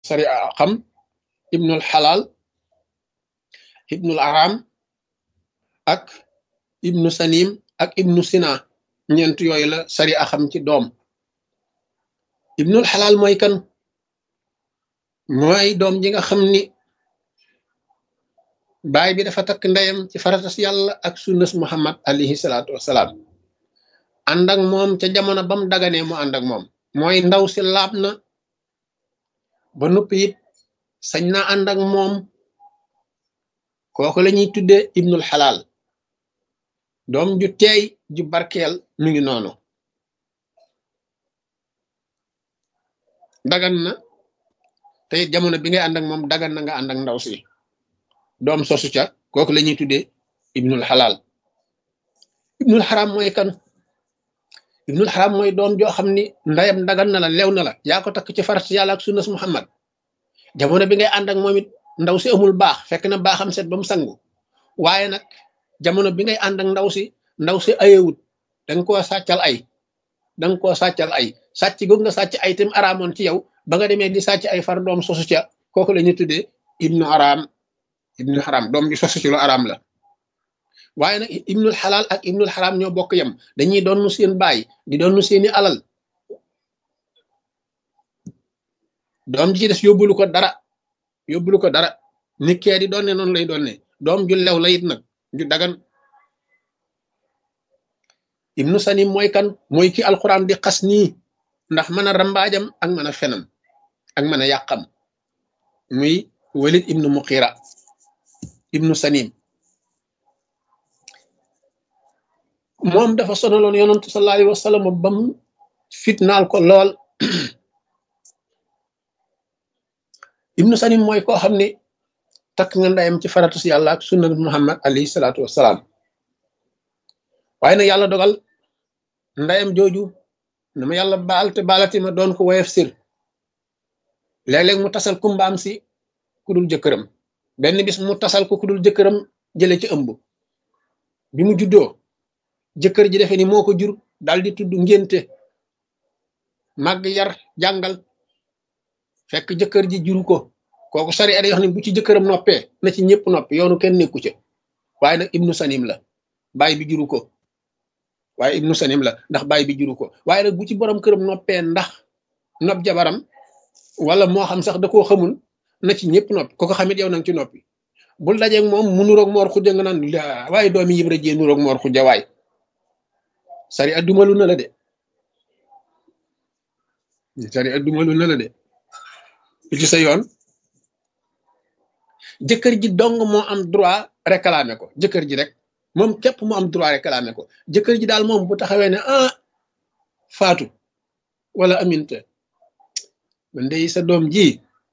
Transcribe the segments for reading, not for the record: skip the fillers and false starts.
sariya xam ibnul xalaal ibnul aram ak ibnu sanim ak ibnu sina ñeent yooyu la sariya xam ci doom ibnul xalaal mooy kan mooy doom ji nga xam ni baay bi dafa takk ndeyam ci faratas yàlla ak sunnas muhammad alayhi salaatu wasalaam ànd ak moom ca jamono bam daganee mu ànd ak moom mooy ndaw si laab na ba noppi it sañ na ànd ak moom kooku la ñuy tuddee ibnul xalaal doom ju teey ju barkeel mi ngi noonu dagan na te it jamono bi ngay ànd ak moom dagan na nga ànd ak ndaw si doom sosu ca kooku la ñuy tuddee ibnul xalaal ibnul xaram mooy kan ibnul xaram mooy doom joo xam ni ndeyam dagan na la lew na la yaa ko takk ci farat yàlla ak sunnas muhammad jamono bi ngay ànd ak moom it ndaw si amul baax fekk na baaxam set ba mu sangu waaye nag jamono bi ngay ànd ak ndaw si ayewut danga koo sàccal ay danga koo sàccal ay sàcc goog nga sàcc ay tam araamoon ci yow ba nga demee di sàcc ay far doom sosu ca kooku la ñuy tuddee ibnu haram doom bi sosu ci lu araam la waaye nag ibnul xalaal ak ibnul xaram ñoo bokk yem dañuy doon seen baay di doon seeni alal doom ji ci des yóbbulu ko dara ni kee di doon ne noonu lay doon ne doom ju lew la it nag ju dagan ibnu sanim mooy kan mooy ki alquran di xas nii ndax mën a rambaajam ak mën a fenam ak mën a yàqam muy walid ibnu muqira ibnu sanim moom dafa sonaloon yonantu sallallahu alayhi wa sallam bam fitnaal ko lool ibnu sanim mooy koo xam ne takk nga ndeyam ci faratus yàlla ak sunna muhammad alayhi salaatu wassalaam waaye nag yàlla dogal ndeyam jooju na ma yàlla baal te baalati ma doon ko woyof sir léeg-léeg mu tasal kumbaam si ku dul jëkkëram benn bis mu tasal ko ku dul jëkkëram jële ci ëmb bi mu juddoo jëkkër ji defe ni moo ko jur dal di tudd ngénte màgg yar jàngal fekk jëkkër ji juru ko kooku sari ada yoo xam ne bu ci jëkkëram noppee na ci ñëpp noppi yoonu kenn nekku ca waaye nag ibnu sanim la baay bi juru ko waaye ibnu sanim la ndax baay bi juru ko waaye nag bu ci borom këram noppee ndax nopp jabaram wala moo xam sax da koo xamul na ci ñëpp noppi ko ko xamit yow nang ci noppi bul dajeeg moom mu nuroog moor xujja nga naan waaye doomi yibra jee nuroog moor xujja waay sari addumalu na la de lu ci sa yoon jëkkër ji dong moo am droit réclamer ko jëkkër ji rek moom képp moo am droit réclamer ko jëkkër ji daal moom bu taxawee ne faatu wala aminte man de sa doom ji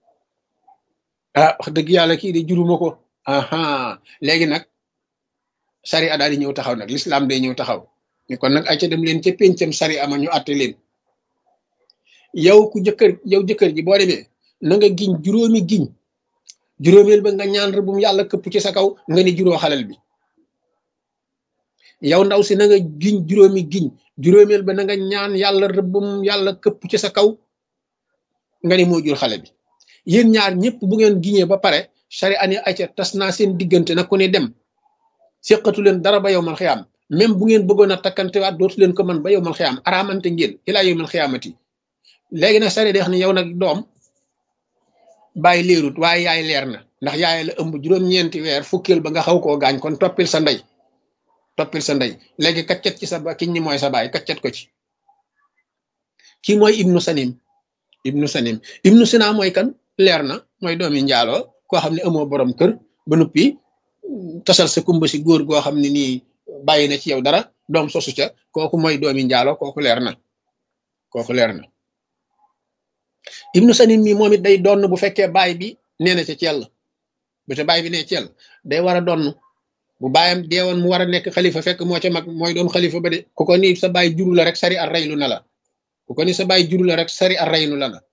wax dëgg yàlla kii de juruma ko léegi nag sari a daal di ñëw taxaw nag l'islam day ñëw taxaw ni kon nag ay ca dem leen ca péncam sari ama ñu àtte leen yow jëkkër ji boo demee na nga giñ juróomi giñ juróomeel ba nga ñaan rëbbum yàlla këpp ci sa kaw nga ni juróo xalal bi yow ndaw si na nga giñ juróomi giñ juróomeel ba na nga ñaan yàlla rëbbum yàlla këpp ci sa kaw nga ni moo jur xale bi yéen ñaar ñëpp bu ngeen giñee ba pare sari ani ayca tas naa seen diggante na ku ne dem séqatu leen dara ba yow mal xiyaam même bu ngeen bëggoon a takkantewaat dootu leen ko mën ba yow mal xiyaam araamante ngeen ilaa yow mal xiyaamati léegi nag sari day wax ne yow nag doom bàyyi leerut waaye yaay leer na ndax yaay la ëmb juróom-ñeenti weer fukkeel ba nga xaw koo gaañ kon toppil sa ndey léegi kaccet ci sa ba kiñ ni mooy sa baay kaccet ko ci kii mooy ibnu sanim ibnu sina mooy kan leer na mooy doomi njaaloo koo xam ne amoo borom kër ba noppi tasal sa kumba si góor goo xam ne nii bàyyi na ci yow dara doom sosu ca kooku mooy doomi njaaloo kooku leer na ibnu sanim mi moom it day donn bu fekkee baay bi nee na ca cell bu te baay bi nee cell day war a donn bu baayam deewoon mu war a nekk xalifa fekk moo ca mag mooy doon xalifa ba de ku ko ni sa baay juru la rek sari ar raylu na la ku ko ni sa baay juru la rek sari ar raylu la na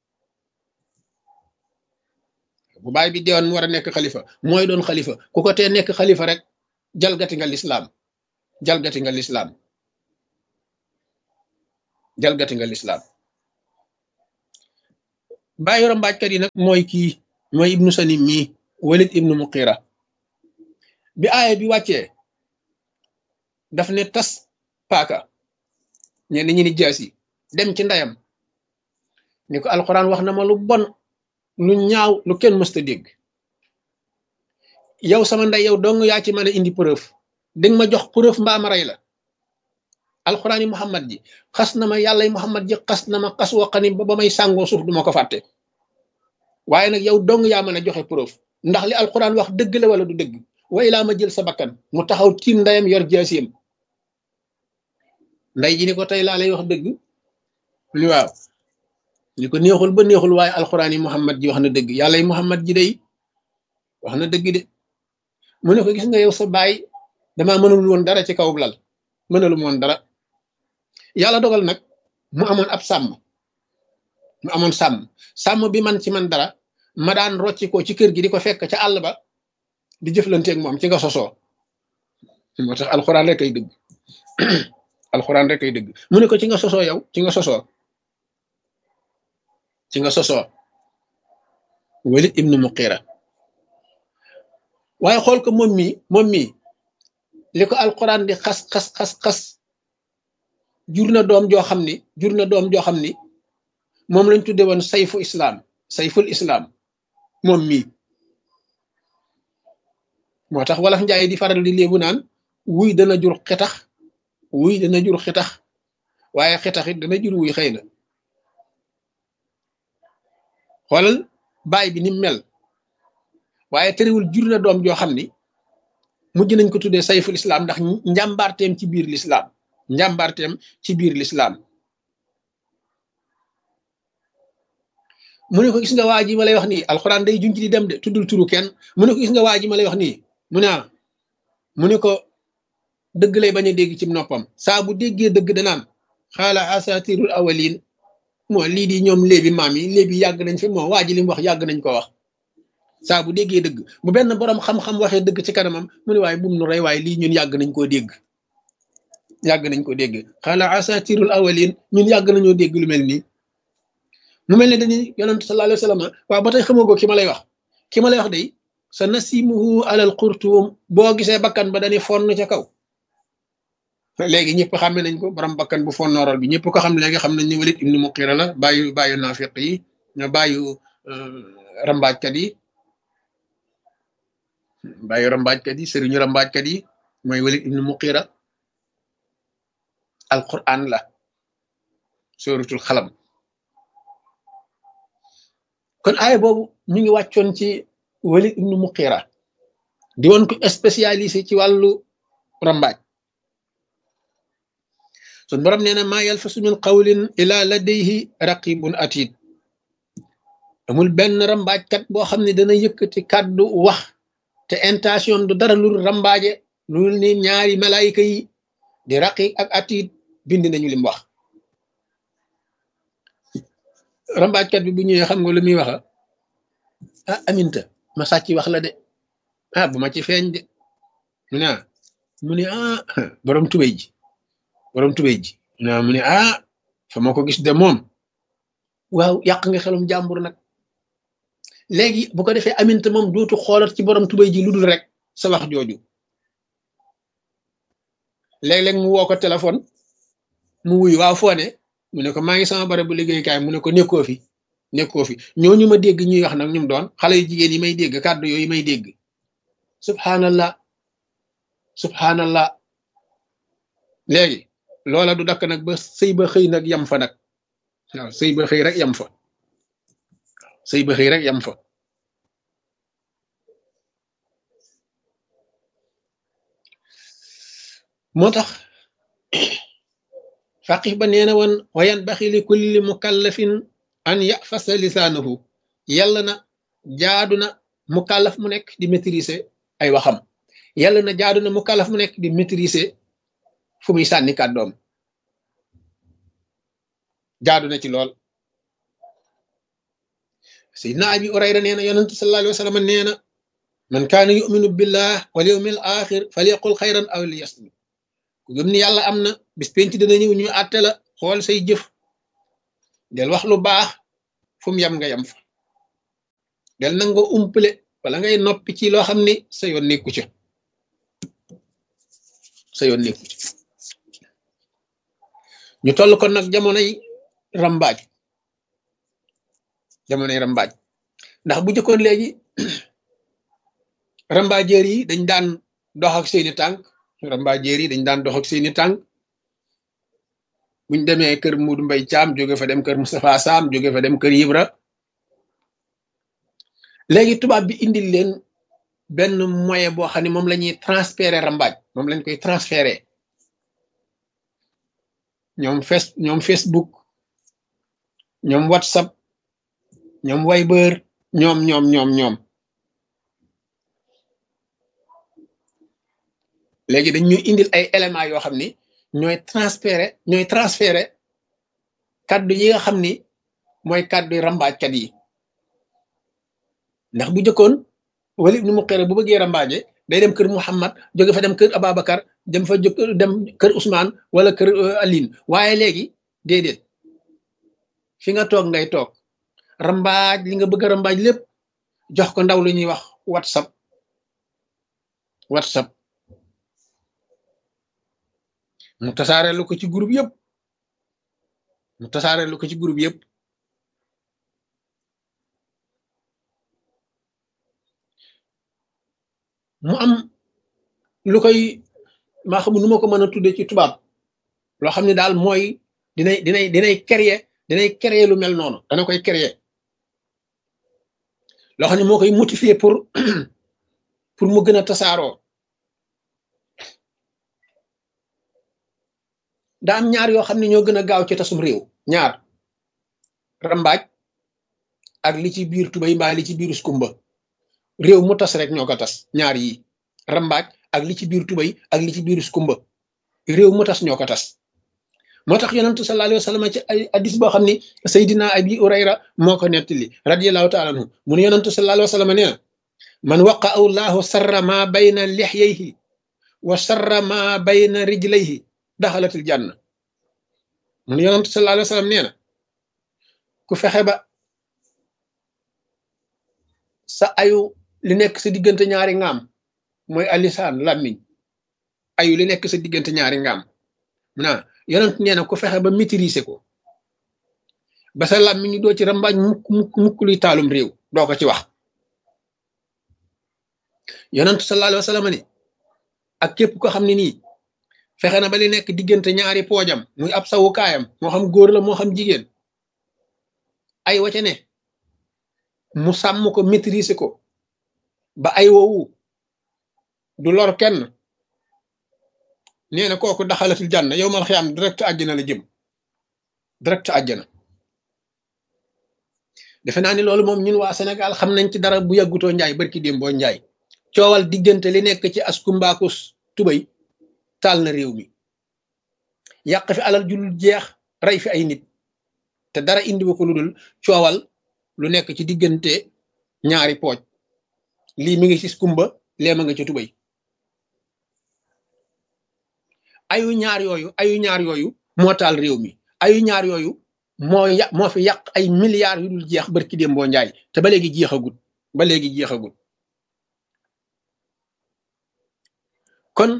bu baay bi deewoon mu war a nekk xalifa mooy doon xalifa ku ko tee nekk xalifa rek jalgati nga lislaam bàyyi rambaajkat yi nag mooy kii mooy ibnu sanim mii walid ibnu muqira bi aaya bi wàccee daf ne tas paaka ñenn ñi ni jaasi dem ci ndeyam ni ko alxuraan wax na ma lu bon lu ñaaw lu kenn mësta dégg yow sama ndey yow dong yaa ci mën a indi preuve danga ma jox preuve mbaa ma rey la alxuraan yi muhammad ji xas na ma yàlla yi muhammad ji xas na ma xas waqani ba may sàngoo suuf du ma ko fàtte waaye nag yow dong yaa mën a joxe preuve ndax li alxuraan wax dëgg la wala du dëgg way laa ma jël sa bakkan mu taxaw tiim ndeyam yor jaasiyam nday ji ni ko tey laa lay wax dëgg ni waaw ni ko neexul ba neexul waaye alxuraan yi muhammad ji wax na dëgg yàlla yi muhammad ji day wax na dëgg de mu ne ko gis nga yow sa baay damaa mënul woon dara ci kaw lal mënalu woon dara yàlla dogal nag mu amoon ab sàmm mu amoon sàmm bi man ci man dara ma daan rocci ko ci kër gi di ko fekk ca àll ba di jëflanteeg moom ci nga sosoo moo tax alxuraan rek ay dëgg alxuraan rek ay dëgg mu ne ko ci nga sosoo yow ci nga sosoo walid ibnu muqira waaye xool ko moom mii li ko alxuraan di xas jur na doom joo xam ni moom lañ tudde woon sayful islaam moom mii moo tax wolof njaay di faral di léebu naan wuy dana jur xitax waaye xitax it dana jur wuy xëy na xoolal baay bi ni mel waaye terewul jur na doom joo xam ni mujj nañ ko tuddee sayful islaam ndax njàmbaarteem ci biir lislaam mu ne ko gis nga waa ji ma lay wax nii alxuraan day junj di dem de tuddul turu kenn mu ne ko gis nga waa ji ma lay wax nii mu ne ko dëgg lay bañ a dégg ci noppam saa bu déggee dëgg danaan xaala asatirul awalin moo lii di ñoom léebi maam yi léebi yàgg nañ fi moo waa ji li mu wax yàgg nañ ko wax saa bu déggee dëgg bu benn borom xam-xam waxee dëgg ci kanamam mu ne waaye bum nu rey waaye lii ñun yàgg nañ koo dégg xaala asatirul awalin ñun yàgg nañoo dégg lu mel nii mu mel ne dañuy yonent sallallahu alayhi wa sallam waaw ba tey xamagoo ki ma lay wax day sa nasimuhu alal xurtuum boo gisee bakkan ba dañuy fonn ca kaw léegi ñëpp xàmme nañ ko borom bakkan bu fonnooral bi ñëpp ko xam léegi xam nañ ni Walid ibnu Muqira la bàyyu naafiq yi ñoo bàyyu rambaajkat yi sëriñu rambaajkat yi mooy Walid ibnu Muqira alquran la suratul xalam kon aaya boobu mi ngi wàccoon ci Walid ibnu Muqira di woon ko spécialisé ci wàllu rambaaj sun borom nee na maa yalfasu min qawlin ila ladayhi raqibun atid amul benn rambaajkat boo xam ne dana yëkkati kàddu wax te intention du dara lu rambaaje lu ni ñaari malaayika yi di raqiq ak atid bind nañu lim wax rambaajkat bi bu ñëwee xam nga lu muy waxa aminta ma sàcc wax la de bu ma ci feeñ de mu ne borom tubéy ji mu ne fa ma ko gis de moom waaw yàq nga xelum jàmbur nag léegi bu ko defee aminta moom dootu xoolat ci borom tubéy ji lu dul rek sa wax jooju léeg-léeg mu woo ko téléphone mu wuyu waaw foo ne mu ne ko maa ngi sama barabu liggéeykaay mu ne ko nekkoo fi ñooñu ma dégg ñuy wax nag ñum doon xale yu jigéen yi may dégg kàddu yooyu may dégg subhanallah léegi loola du dakk nag ba sëy ba xëy nag yam fa nag waaw sëy ba xëy rek yam fa moo tax faqih ba nee na woon wa yanbaxi li kulli mukallafin an yafasa lisaanahu yàlla na jaadu na mukallaf mu nekk di maîtriser ay waxam yàlla na jaadu na mukallaf mu nekk di maîtriser fu muy sànni kàddoom jaadu na ci lool sayyidina abi urayra nee na yonent sallallahu alayhi wa sallam nee na man kaana yuminu billah wal yawmil axir falyaqul xayran aw liyasmut ku gëm ni yàlla am na bis penc dana ñëw ñu àtte la xool say jëf del wax lu baax fu mu yem nga yem fa del nangoo umpale wala ngay noppi ci loo xam ni sa yoon nekku ci sa yoon nekku ci ñu toll kon nag jamonoy rambaaj ndax bu jëkkoon léegi rambaajeer yi dañ daan dox ak seeni tànk buñ demee kër Muudu Mbay Caam jóge fa dem kër Moustapha Sam jóge fa dem kër Ibra léegi tubaab bi indil leen benn moyen boo xam ne moom la ñuy transférer rambaaj moom lañ koy transférer ñoom Facebook ñoom WhatsApp ñoom Viber ñoom léegi dañ ñuy indil ay éléments yoo xam ni ñooy transférer kaddu yi nga xam ni mooy kaddu rambaajkat yi ndax bu jëkkoon Walid ibn Mughira bu bëggee rambaaje day dem kër Muhammad jóge fa dem kër Ababacar dem kër Ousmane wala kër Aline waaye léegi déedéet fi nga toog ngay toog rambaaj li nga bëgg a rambaaj lépp jox ko ndaw lu ñuy wax WhatsApp mu tasaarelu ko ci groupe yëpp mu am lu koy maa xam nu ma ko mën a tudde ci tubaab loo xam ne daal mooy dinay créer lu mel noonu dana koy créer loo xam ne moo koy motiver pour mu gën a tasaaroo daa am ñaar yoo xam ne ñoo gën a gaaw ci tasum réew ñaar rambaaj ak li ci biir tubay mbaa li ci biir uskumba réew mu tas rek ñoo ko tas ñaar yi rambaaj ak li ci biir tubay ak li ci biir uskumba réew mu tas ñoo ko tas moo tax yonentu sallallahu alayhi wa sallam ci ay hadis boo xam ni Seydina Abi Hurayra moo ko nettali radiyallahu taala anhu mu ne yonentu sallallahu alayhi wa sallam nee na man waqa'ahu llahu sarra ma bayna lihyayhi wa sarra ma bayna rijlayhi daxalatil janna mu ne yonentu sallallahu alayhi wa sallam nee na ku fexe ba sa ayu li nekk sa diggante ñaari ngaam mooy alisaan làmmiñ ayu li nekk sa diggante ñaari ngaam yonent nee na ku fexe ba maîtriser ko ba sa làmmiñ doo ci rambaaj mukk luy taalum réew doo ko ci wax yonent sallallahu alayhi wa sallam ni ak képp ko xam ne nii fexe na ba li nekk diggante ñaari poojam muy ab sawukaayam moo xam góor la moo xam jigéen ay waca ne mu sàmm ko maîtriser ko ba ay woowu du lor kenn nee na kooku daxalatul janna yow mal xiyaam direct àjjana la jëm direct àjjana defe naa ni loolu moom ñun waa Sénégal xam nañ ci dara bu yàggutoo njaay barki déem boo njaay coowal diggante li nekk ci askumbaakus tubay taal na réew mi yàq fi alal ju dul jeex rey fi ay nit te dara indiwu ko lu dul coowal lu nekk ci diggante ñaari pooj lii mi ngi ci skumba lee ma nga ci tubay ayu ñaar yooyu moo taal réew mi ayu ñaar yooyu moo fi yàq ay milliards yu dul jeex barki déem boo njaay te ba léegi jeexagut kon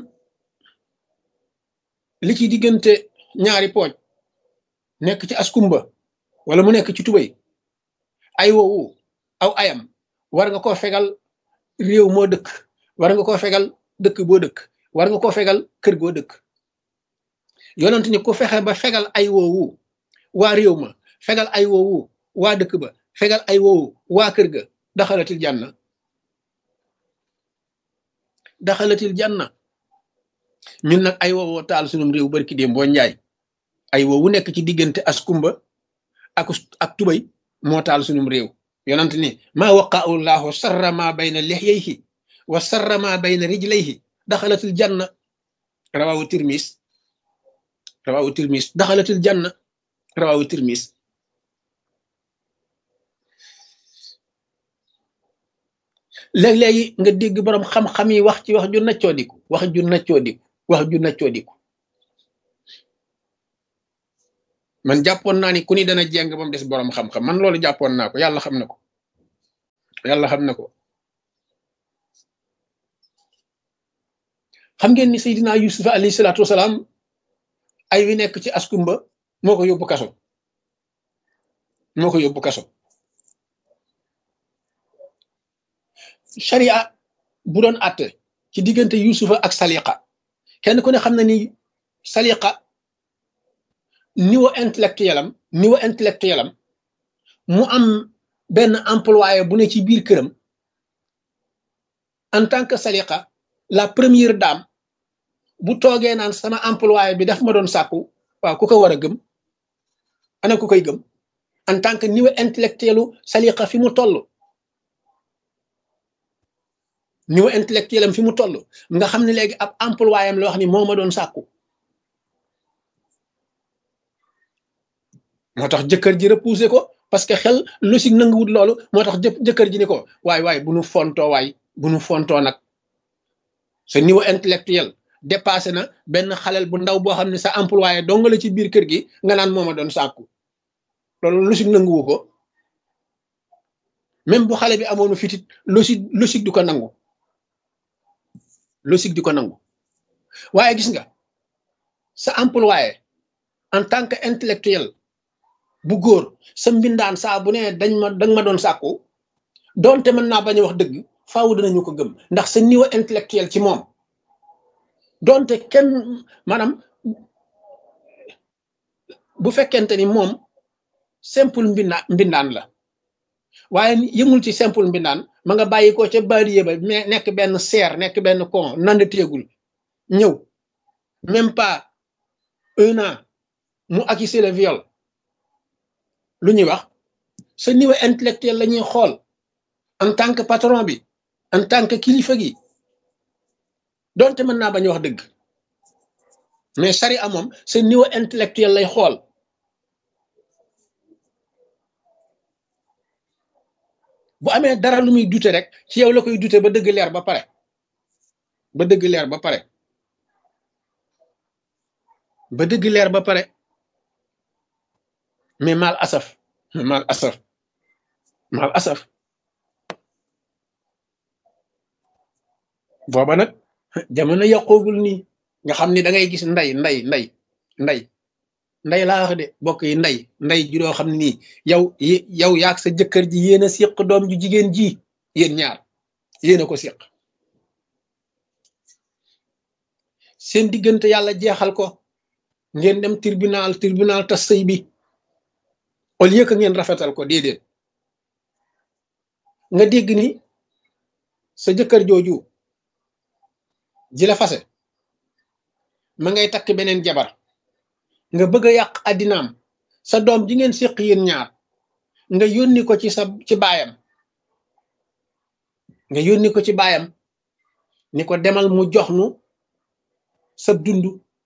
li ci diggante ñaari pooj nekk ci askumba wala mu nekk ci tubay ay woowu aw ayam war nga koo fegal réew moo dëkk war nga koo fegal dëkk boo dëkk war nga koo fegal kër goo dëkk yonent ni ku fexe ba fegal ay woowu waa réew ma fegal ay woowu waa dëkk ba fegal ay woowu waa kër ga daxalatil janna ñun nag ay woowoo taal sunum réew barki déem boo njaay ay woowu nekk ci diggante askumba ak tubay moo taal sunum réew yonent ni maa waqa'u llahu sarra ma bayna lihyayhi wa sarra ma bayna rijlayhi daxalatil janna rawawu tirmis daxalatil janna rawawu tirmis léeg-léegi nga dégg boroom xam-xam yi wax ci wax ju naccoo diku man jàppoon naa ni ku ni dana jeng ba mu des borom xam-xam man loolu jàppoon naa ko yàlla xam na ko yàlla xam na ko. xam ngeen ni Seydina Yusuf alayhi salaatu wasalaam ay wi nekk ci askumba moo ko yóbbu kaso moo ko yóbbu kaso. sharia bu doon àtte ci diggante Yusufa ak Saliqa kenn ku ne xam na ni Saliqa niveau intellectuel am mu am benn employé bu ne ci biir këram en tant que Saliqa la première dame bu toogee naan sama employé bi daf ma doon sàkku waaw ku ko war a gëm ana ku koy gëm en tant que niveau intellectuelu Saliqa fi mu toll niveau intellectuel am fi mu toll nga xam ne léegi ab employé am la wax ni moo ma doon sàkku moo tax jëkkër ji repoussé ko parce que xel logique nanguwut loolu moo tax jëkkër ji ni ko waay bu nu fontoo nag sa niveau intellectuel dépassé na benn xalel bu ndaw boo xam ne sa employé dong la ci biir kër gi nga naan moo ma doon sàkku loolu logique nanguwu ko même bu xale bi amoonu fitit logique du ko nangu logique di ko nangu waaye gis nga sa employé en tant que intellectuel bu góor sa mbindaan saa bu ne danga ma doon sàkku doonte mën naa bañ a wax dëgg faaw danañu ko gëm ndax sa niveau intellectuel ci moom doonte kenn maanaam bu fekkente ni moom simple mbindaan la waaye yëmul ci simple mbindaan ma nga bàyyi ko ca baadiye ba mais nekk benn seer nekk benn con nand téegul ñëw même pas 1 an mu accusé le viol lu ñuy wax sa niveau intellectuel la ñuy xool en tant que patron bi en tant que kilifa gi donte mën naa bañ wax dëgg mais charia moom sa niveau intellectuel lay xool bu amee dara lu muy dute rek ci yow la koy dute ba dëgg leer ba pare ba dëgg leer ba pare ba dëgg leer ba pare mais mal asaf booba nag jamono yàqoogul nii nga xam ni da ngay gis nday laa wax de bokk yi nday ju doo xam ne nii yow yaag sa jëkkër ji yéen a séq doom ju jigéen ji yéen ñaar yéen a ko séq seen diggante yàlla jeexal ko ngeen dem tribunal tas sëy bi au lieu que ngeen rafetal ko déedéet nga dégg ni sa jëkkër jooju ji la fase ma ngay takk beneen jabar nga bëgg a yàq addinaam sa doom ji ngeen séq yéen ñaar nga yónni ko ci baayam nga yónni ko ci baayam ni ko demal mu jox nu sa dund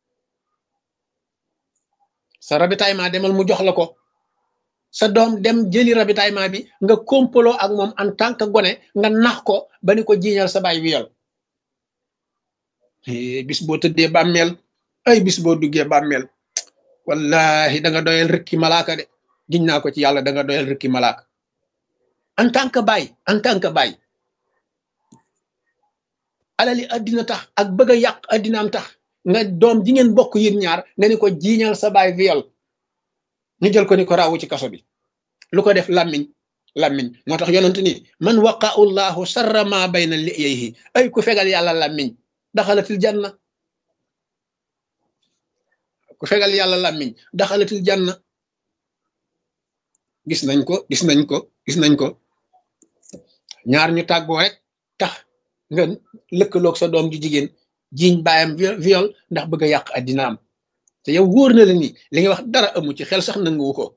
sa ravitaillement demal mu jox la ko sa doom dem jëli ravitaillement bi nga kompaloo ak moom en tant que gone nga nax ko ba ni ko jiiñal sa baay wiyal bis boo tëddee bàmmeel ay bis boo duggee bàmmeel wallahi da nga doyal rëkki malaaka de giñ naa ko ci yàlla da nga doyal rëkki malaaka en tant que baay alali addina tax ak bëgg a yàq addinaam tax nga doom ji ngeen bokk yéen ñaar nga ni ko jiiñal sa baay viol ñu jël ko ni ko raawu ci kaso bi lu ko def làmmiñ moo tax yonent ni man waqa'u llahu sarra ma bayna liyayhi ay ku fegal yàlla làmmiñ daxalatil janna ku fegal yàlla làmmiñ daxalatil janna gis nañ ko ñaar ñu tàggoo rek tax nga lëkkaloog sa doom ju jigéen jiiñ baayam viol ndax bëgg a yàq addinaam te yow wóor na la ni li nga wax dara amu ci xel sax nanguwu ko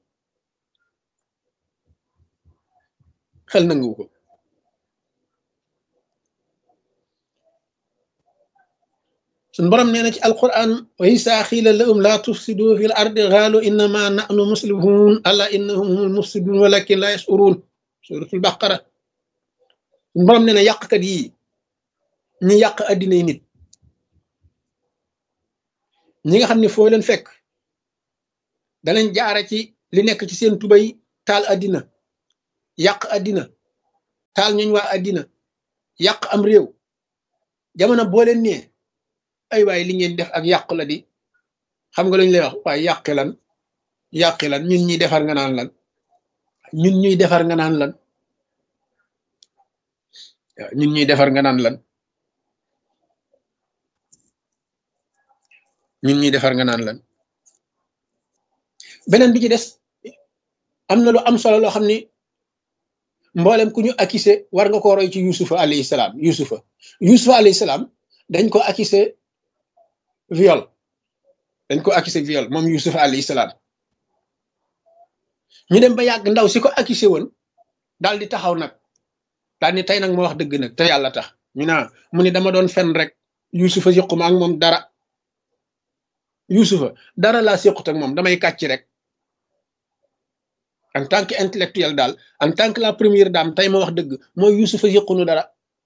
suñ borom nee na ci alquran wa isa xiila lahum la tufsidu fi l ardi qaalu innama nahnu muslihun ala innahum humul mufsidun walakin la yashurun suratul baqara suñ borom nee na yàqkat yi ñi yàq addinay nit ñi nga xam ne foo leen fekk danañ jaare ci li nekk ci seen tubay taal addina yàq addina taal ñuñ waa addina yàq am réew jamono boo leen nee ay waay li ngeen def ak yàqu la di xam nga lañ lay wax waaye yàqi lan ñun ñuy defar nga naan lan ñun ñuy defar nga naan lan ñun ñuy defar nga naan lan ñun ñuy defar nga naan lan beneen bi ci des am na lu am solo loo xam ni mboolem ku ñu accusé war nga ko roy ci yusufa alayhi salaam yusufa alayhi salaam dañ ko accusé viol moom yusufa alayhi salaam ñu dem ba yàgg ndaw si ko accusé woon daal di taxaw nag daal ni tey nag ma wax dëgg nag te yàlla tax ñu naa mu ni dama doon fen rek yusufa siquma ak moom dara yusufa dara laa siqut ak moom damay kàcc rek en tant que intellectuel daal en tant que la première dame tey ma wax dëgg mooy yusufa siqunu dara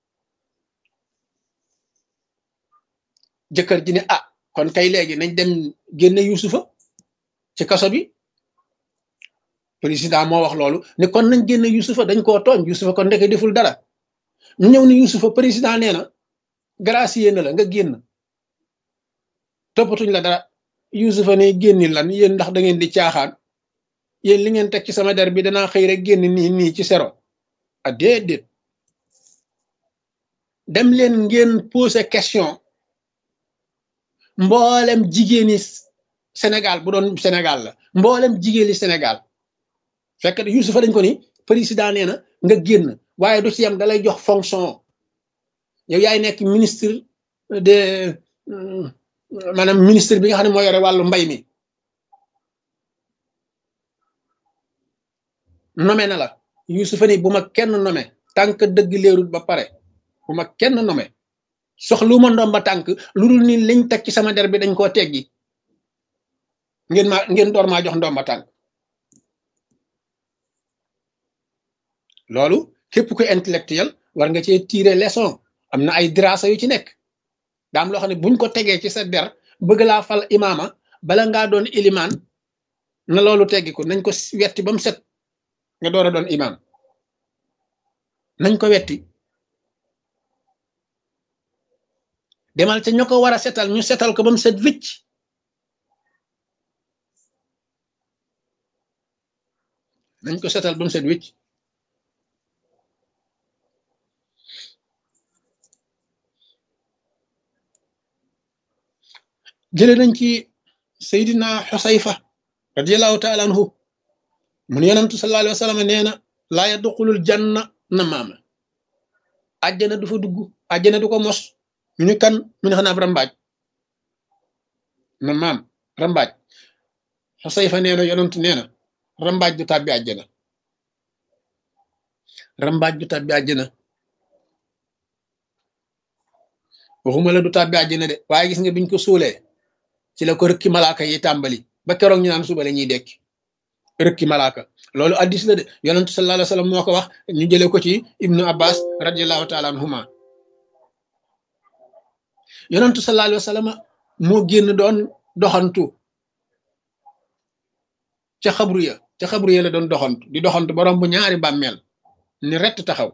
jëkkër ji ne ah kon kay léegi nañ dem génne yusufa ci kaso bi président moo wax loolu ne kon nañ génne yusufa dañ koo tooñ yusufa kon ndeke deful dara ñu ñëw ni yusufa président nee na gracier na la nga génn toppatuñ la dara yusufa ne génni lan yéen ndax da ngeen di caaxaan yéen li ngeen teg ci sama der bi danaa xëy rek génn nii ci zéro a déedéet dem leen ngeen poser question mboolem jigéeni Sénégal bu doon Sénégal la mboolem jigéeni Sénégal fekk yusufa dañ ko ni président nee na nga génn waaye du ci yam dalay jox fonction yow yaay nekk ministre de maanaam ministre bi nga xam ne moo yore wàllu mbay mi nommé na la yusufa ni bu ma kenn nommé tànk dëgg leerul ba pare bu ma kenn nommé soxlu ma ndomba tànk lu dul ni liñ teg ci sama der bi dañ koo teggi ngeen door maa jox ndomba tànk loolu képp ku intellectuel war nga cee tirer leçon am na ay dirasa yu ci nekk daam loo xam ne buñ ko tegee ci sa der bëgg laa fal imaama bala ngaa doon ilimaan na loolu teggi ko nañ ko wetti ba mu set nga door a doon imaam nañ ko wetti demal ca ña ko war a setal ñu setal ko ba mu set wicc nañ ko setal ba mu set wicc jële nañ ci Seydina Xusayfa radiallahu taala anhu mun yonantu sallallahu alayhi wa sallam nee na laa yadxulul janna namaama àjjana du fa dugg àjjana du ko mos ñu ni kan mu ne xanaa rambaaj namaam rambaaj Xusayfa nee na yonantu nee na rambaaj du tàbbi àjjana rambaaj du tàbbi àjjana waxuma la du tàbbi àjjana de waaye gis nga biñ ko suulee ci la ko rëkki malaaka yi tàmbali ba keroog ñu naan suba la ñuy dekki rëkki malaaka loolu addis la de yonentu sallallahu alayhi wa sallam moo ko wax ñu jëlee ko ci ibnu abbas radiallahu taala anhuma yonentu sallallahu alayhi wa sallam moo génn doon doxantu ca xabru ya la doon doxantu di doxantu borom bu ñaari bàmmeel ni rett taxaw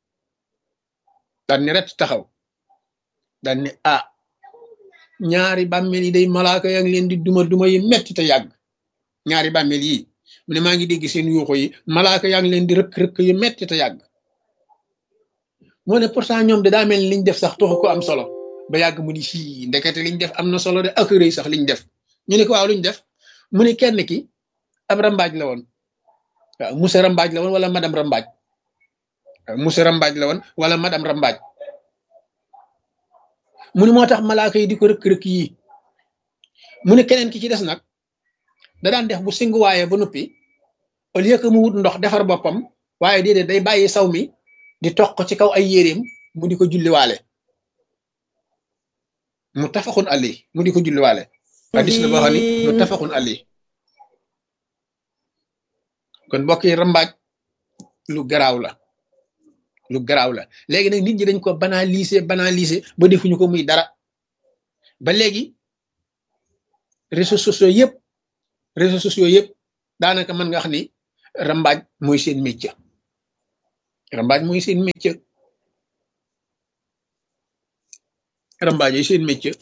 daan ni ah ñaari bàmmeel yi day malaaka yaa ngi leen di duma yi metti te yàgg ñaari bàmmeel yi mu ne maa ngi dégg seen yuuxu yi malaaka yaa ngi leen di rëkk yu metti te yàgg moo ne pourtant ñoom de daa mel ni liñ def sax taxu ko am solo ba yàgg mu ni sii ndekete liñ def am na solo de ak rëy sax liñ def ñu ne ko waaw luñ def mu ne kenn ki ab rambaaj la woon waaw monsieur rambaaj la woon wala madame rambaaj waaw monsieur rambaaj la woon wala madame rambaaj mu ne moo tax malaaka yi di ko rëkk-rëkk yi mu ne keneen ki ci des nag da daan def bu singuwaaye ba noppi au lieu que mu wut ndox defar boppam waaye déedéet day bàyyi saw mi di toq ci kaw ay yéreem mu di ko julliwaale mu tafaxun ali mu di ko julliwaale hadis la boo xam ni mu tafaxun ali kon mbokk yi rambaaj lu garaaw la léegi nag nit ñi dañ ko banaliser ba defuñu ko muy dara ba léegi réseaux sociaux yëpp réseaux sociaux yëpp daanaka mën nga wax ni rambaaj mooy seen métier rambaaj mooy seen métier rambaaj yi seen métier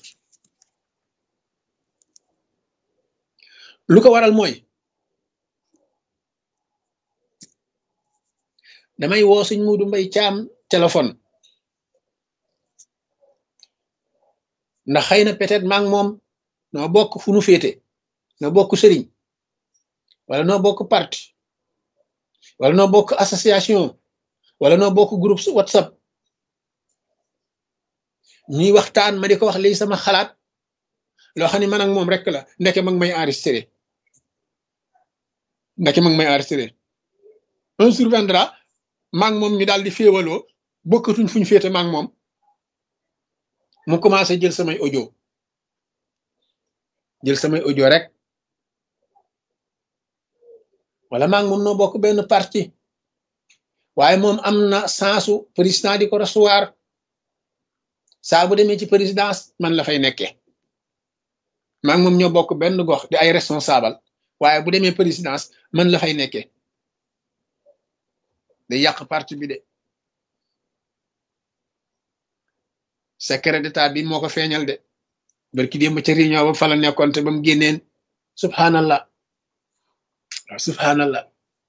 lu ko waral mooy damay woo sëñ Muudu Mbay Caam téléphone ndax xëy na peut-être maa ngi moom noo bokk fu nu féete noo bokk sëriñ wala noo bokk parti wala noo bokk association wala noo bokk groupe WhatsApp ñuy waxtaan ma di ko wax lii sama xalaat loo xam ne man ak moom rek la ndeke mag may enregistré un surviendra maa ngi moom ñu daal di féewaloo bokkatuñ fu ñu féete maa ngi moom mu commencé jël samay audio rek wala maa ngi moom noo bokk benn parti waaye moom am na sensu président di ko recevoir saa bu demee ci présidence man la fay nekkee maa ngi moom ñoo bokk benn gox di ay responsable waaye bu demee présidence man la fay nekkee day yàq parti bi de secret d'état bi moo ko feeñal de barki démb ca réunion ba fa la nekkoon te ba mu génneen subhanallah waaw subhanallah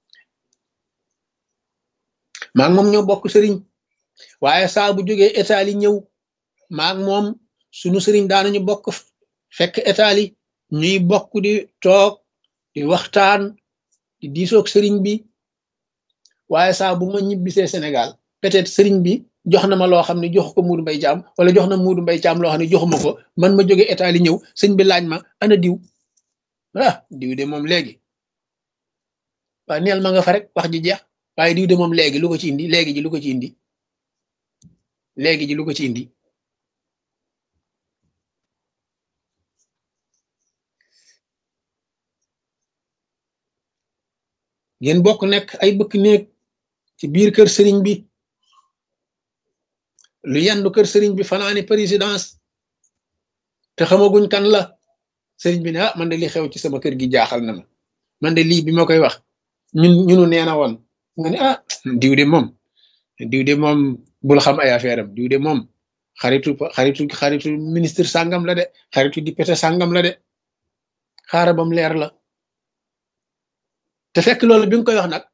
maa ngi moom ñoo bokk sëriñ waaye saa bu jógee état li ñëw maa ngi moom sunu sëriñ daanañu bokk fekk état li ñuy bokk di toog di waxtaan di diisoog sëriñ bi waaye saa bu ma ñibbisee Sénégal peut-être sëriñ bi jox na ma loo xam ne jox ko Muudu Mbay Caam wala jox na Muudu Mbay Caam loo xam ne joxuma ko man ma jógee état li ñëw sëñ bi laaj ma ana diw diw de moom léegi waaye neel ma nga fa rek wax ji jeex waaye diw de moom léegi lu ko ci indi léegi ji lu ko ci indi léegi ji lu ko ci indi ngeen bokk nekk ay bëkk néeg ci biir kër sëriñ bi lu yendu kër sëriñ bi fanaani présidence te xamaguñ kan la sëriñ bi ne man de li xew ci sama kër gi jaaxal na ma man de lii bi ma koy wax ñunu neena woon nga ne diw de moom bul xam ay affaire am diw de moom xaritu ministre sàngam la de xaritu député sàngam la de xaara bam leer la te fekk loolu bi nga koy wax nag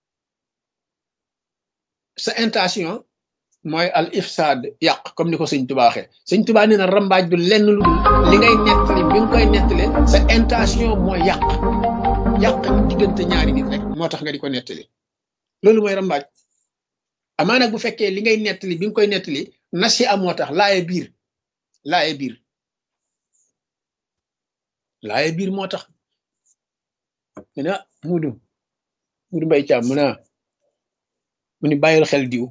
sa intention mooy al ifsad yàq comme ni ko sëñ Tuubaa waxee sëñ Tuubaa nee na rambaaj du lenn lu dul li ngay nettali bi nga koy nettali sa intention mooy yàq diggante ñaari nit rek moo tax nga di ko nettali loolu mooy rambaaj amaa nag bu fekkee li ngay nettali bi nga koy nettali nasi am moo tax laaye biir moo tax mu ne Muudu Mbay Caam mu ni bàyyil xel diw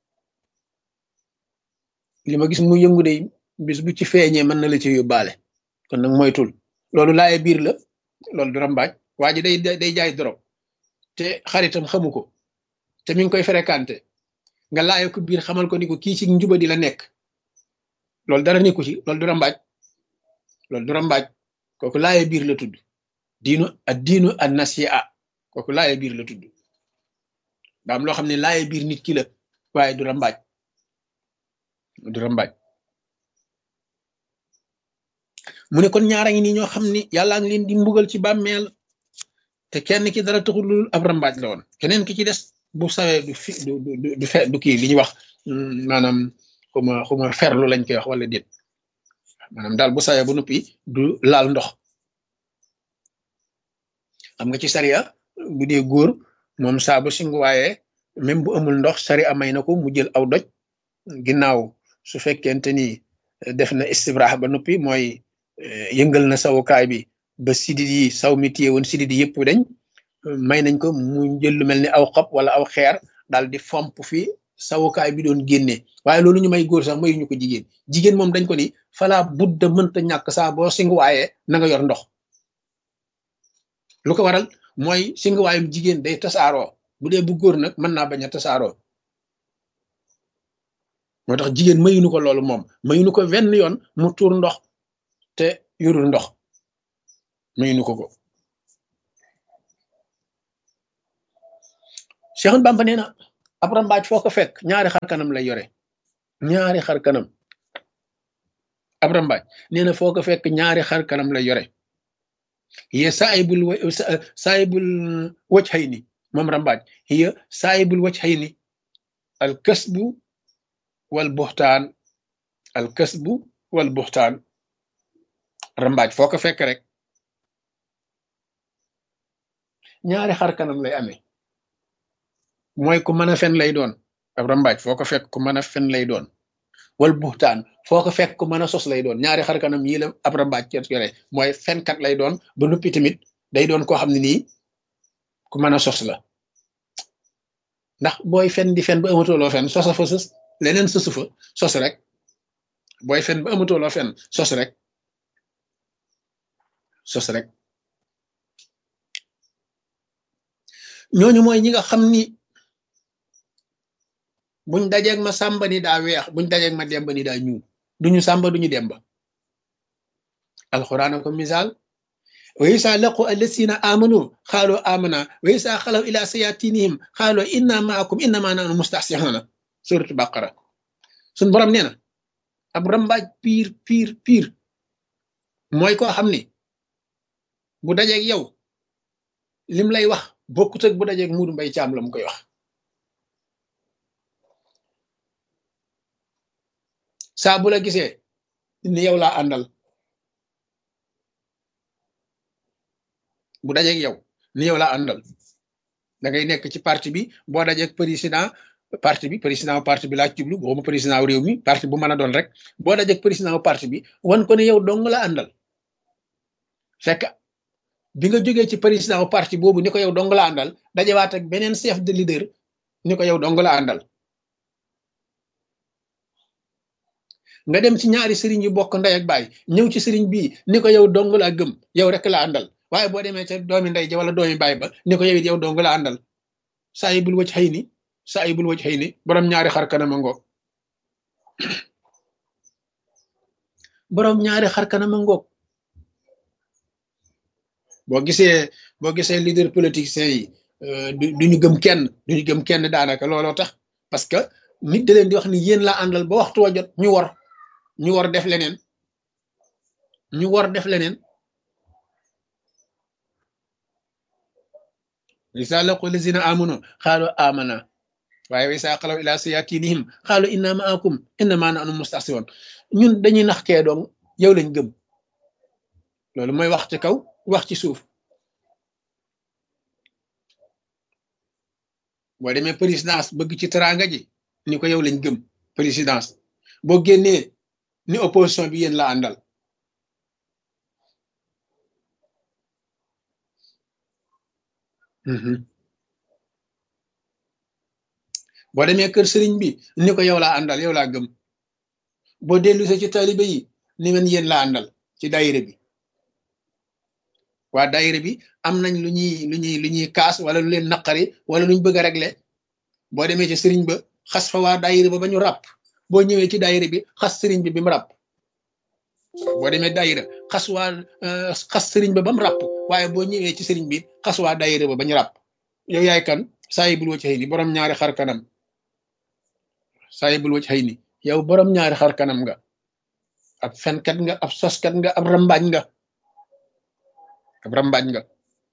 li ma gis mu yëngu de bis bu ci feeñee mën na la ci yóbbaale kon nag moytul loolu laaye biir la loolu du rambaaj waa ji day jaay dorog te xaritam xamu ko te mi ngi koy fréquenté nga laaye ko biir xamal ko ni ko kii ci njuba di la nekk loolu dara nekku ci loolu du rambaaj kooku laaye biir la tudd diinu an nasi'a kooku laaye biir la tudd daa am loo xam ne laaye biir nit ki la waaye du rambaaj mu ne kon ñaara ngi nii ñoo xam ni yàllaa ngi leen di mbugal ci bàmmeel te kenn ki dara taxul lu ab rambaaj la woon keneen ki ci des bu sawee du kii li ñuy wax maanaam xuma ferlu lañ koy wax wala déet maanaam daal bu sawee ba noppi du laal ndox xam nga ci sariya bu dee góor moom saa bu singu waaye même bu amul ndox sariya may na ko mu jël aw doj ginnaaw su fekkente ni def na istibraax ba noppi mooy yëngal na sawukaay bi ba sidit yi saw mi téye woon sidit yi yëpp dañ may nañ ko mu jël lu mel ni aw xob wala aw xeer daal di fomp fi sawukaay bi doon génne waaye loolu ñu may góor sax mayuñu ko jigéen moom dañ ko ni fala budda mënta ñàkk saa boo singuwaayee na nga yor ndox lu ko waral mooy singuwaayum jigéen day tasaaroo bu dee bu góor nag mën naa bañ a tasaaroo moo tax jigéen mayuñu ko loolu moom mayuñu ko wenn yoon mu tuur ndox te yorul ndox mayuñu ko Cheikh Bamba nee na ab rambaaj foo ko fekk ñaari xar kanam lay yore ñaari xar kanam ab rambaaj nee na foo ko fekk ñaari xar kanam lay yore hiya saayibul wajhayni moom rambaaj hiya saayibul wajhayni al kasbu wal buxtaan al kasbu wal buxtaan rambaaj foo ko fekk rek ñaari xar kanam lay amee mooy ku mën a fen lay doon ab rambaaj foo ko fekk ku mën a fen lay doon wal buxtaan foo ko fekk ku mën a sos lay doon ñaari xar kanam yii la ab rambaaj ci yore mooy fenkat lay doon ba noppi tamit day doon koo xam ne nii ku mën a sos la ndax booy fen di fen ba amatuloo fen sosa fa sos leneen sosu fa sos rek booy fen ba amatuloo fen sos rek ñooñu mooy ñi nga xam ni buñ dajeeg ma sàmba ni daa weex buñ dajeeg ma demba ni daa ñuul duñu sàmba duñu demba alxuraan ko misaal wa isa laqu allasina amanu xaalu amana wa isa xalaw ila sayatinihim xaalu inna maakum innama nahnu mustahsihuna suratu baqara suñ borom nee na ab rambaaj piir mooy koo xam ni bu dajeeg yow lim lay wax bokkut ak bu dajeeg Muudu Mbay Caam la mu koy wax saa bu la gisee ni yow laa àndal bu dajeeg yow ni yow laa àndal da ngay nekk ci parti bi boo dajeeg président parti bi laa jublu boobu président réew mi parti bu mën a doon rek boo dajeeg président parti bi wan ko ne yow dong la àndal fekk bi nga jógee ci président parti boobu ni ko yow dong la àndal dajewaat ak beneen chef de leader ni ko yow dong la àndal nga dem ci ñaari sëriñ yu bokk ndey ak baay ñëw ci sëriñ bii ni ko yow dong laa gëm yow rek la àndal waaye boo demee ca doomi ndey ja wala doomi baay ba ni ko yow it yow dong la àndal saayibul wajhayni borom ñaari xar kanam a ngoog borom ñaari xar kanam a ngoog boo gisee leader politicien yi duñu gëm kenn daanaka looloo tax parce que nit da leen di wax ni yéen laa àndal ba waxtu wa jot ñu war def leneen isa laqu lazina amanu xaalu amana waaye wa isa xalaw ila sayatinihim xaalu inna maakum innama nahnu mustahsiwoon ñun dañuy nax kee doon yow lañ gëm loolu mooy wax ci kaw wax ci suuf boo demee présidence bëgg ci teraanga ji ni ko yow lañ gëm présidence boo génnee ni opposition bi yéen la àndal boo demee kër sëriñ bi ni ko yow laa àndal yow laa gëm boo dellusee ci taalibe yi ni men yéen la àndal ci daayira bi waa daayira bi am nañ lu ñuy kaas wala lu leen naqari wala luñ bëgg a régler boo demee ci sëriñ ba xas fa waa daayira ba ñu ràpp boo ñëwee ci daayira bi xas sëriñ bi mu ràpp boo demee daayira xas sëriñ ba mu ràpp waaye boo ñëwee ci sëriñ bi xas waa daayira ba ñu ràpp yow yaay kan saayibul wajhayni borom ñaari xar kanam saayibul wajhayni yow borom ñaari xar kanam nga ab fenkat nga ab soskat nga ab rambaaj nga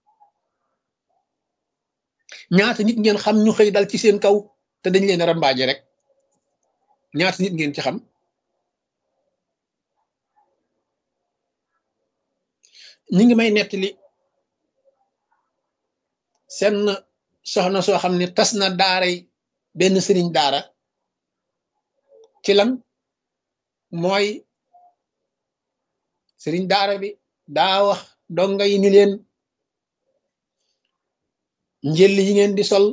ñaata nit ngeen xam ñu xëy dal ci seen kaw te dañ leen a rambaaje rek ñaata nit ngeen ci xam ñi ngi may nettali seen soxna soo xam ne tas na daaray benn sëriñ daara ci lan mooy sëriñ daara bi daa wax donga yi ni leen njël yi ngeen di sol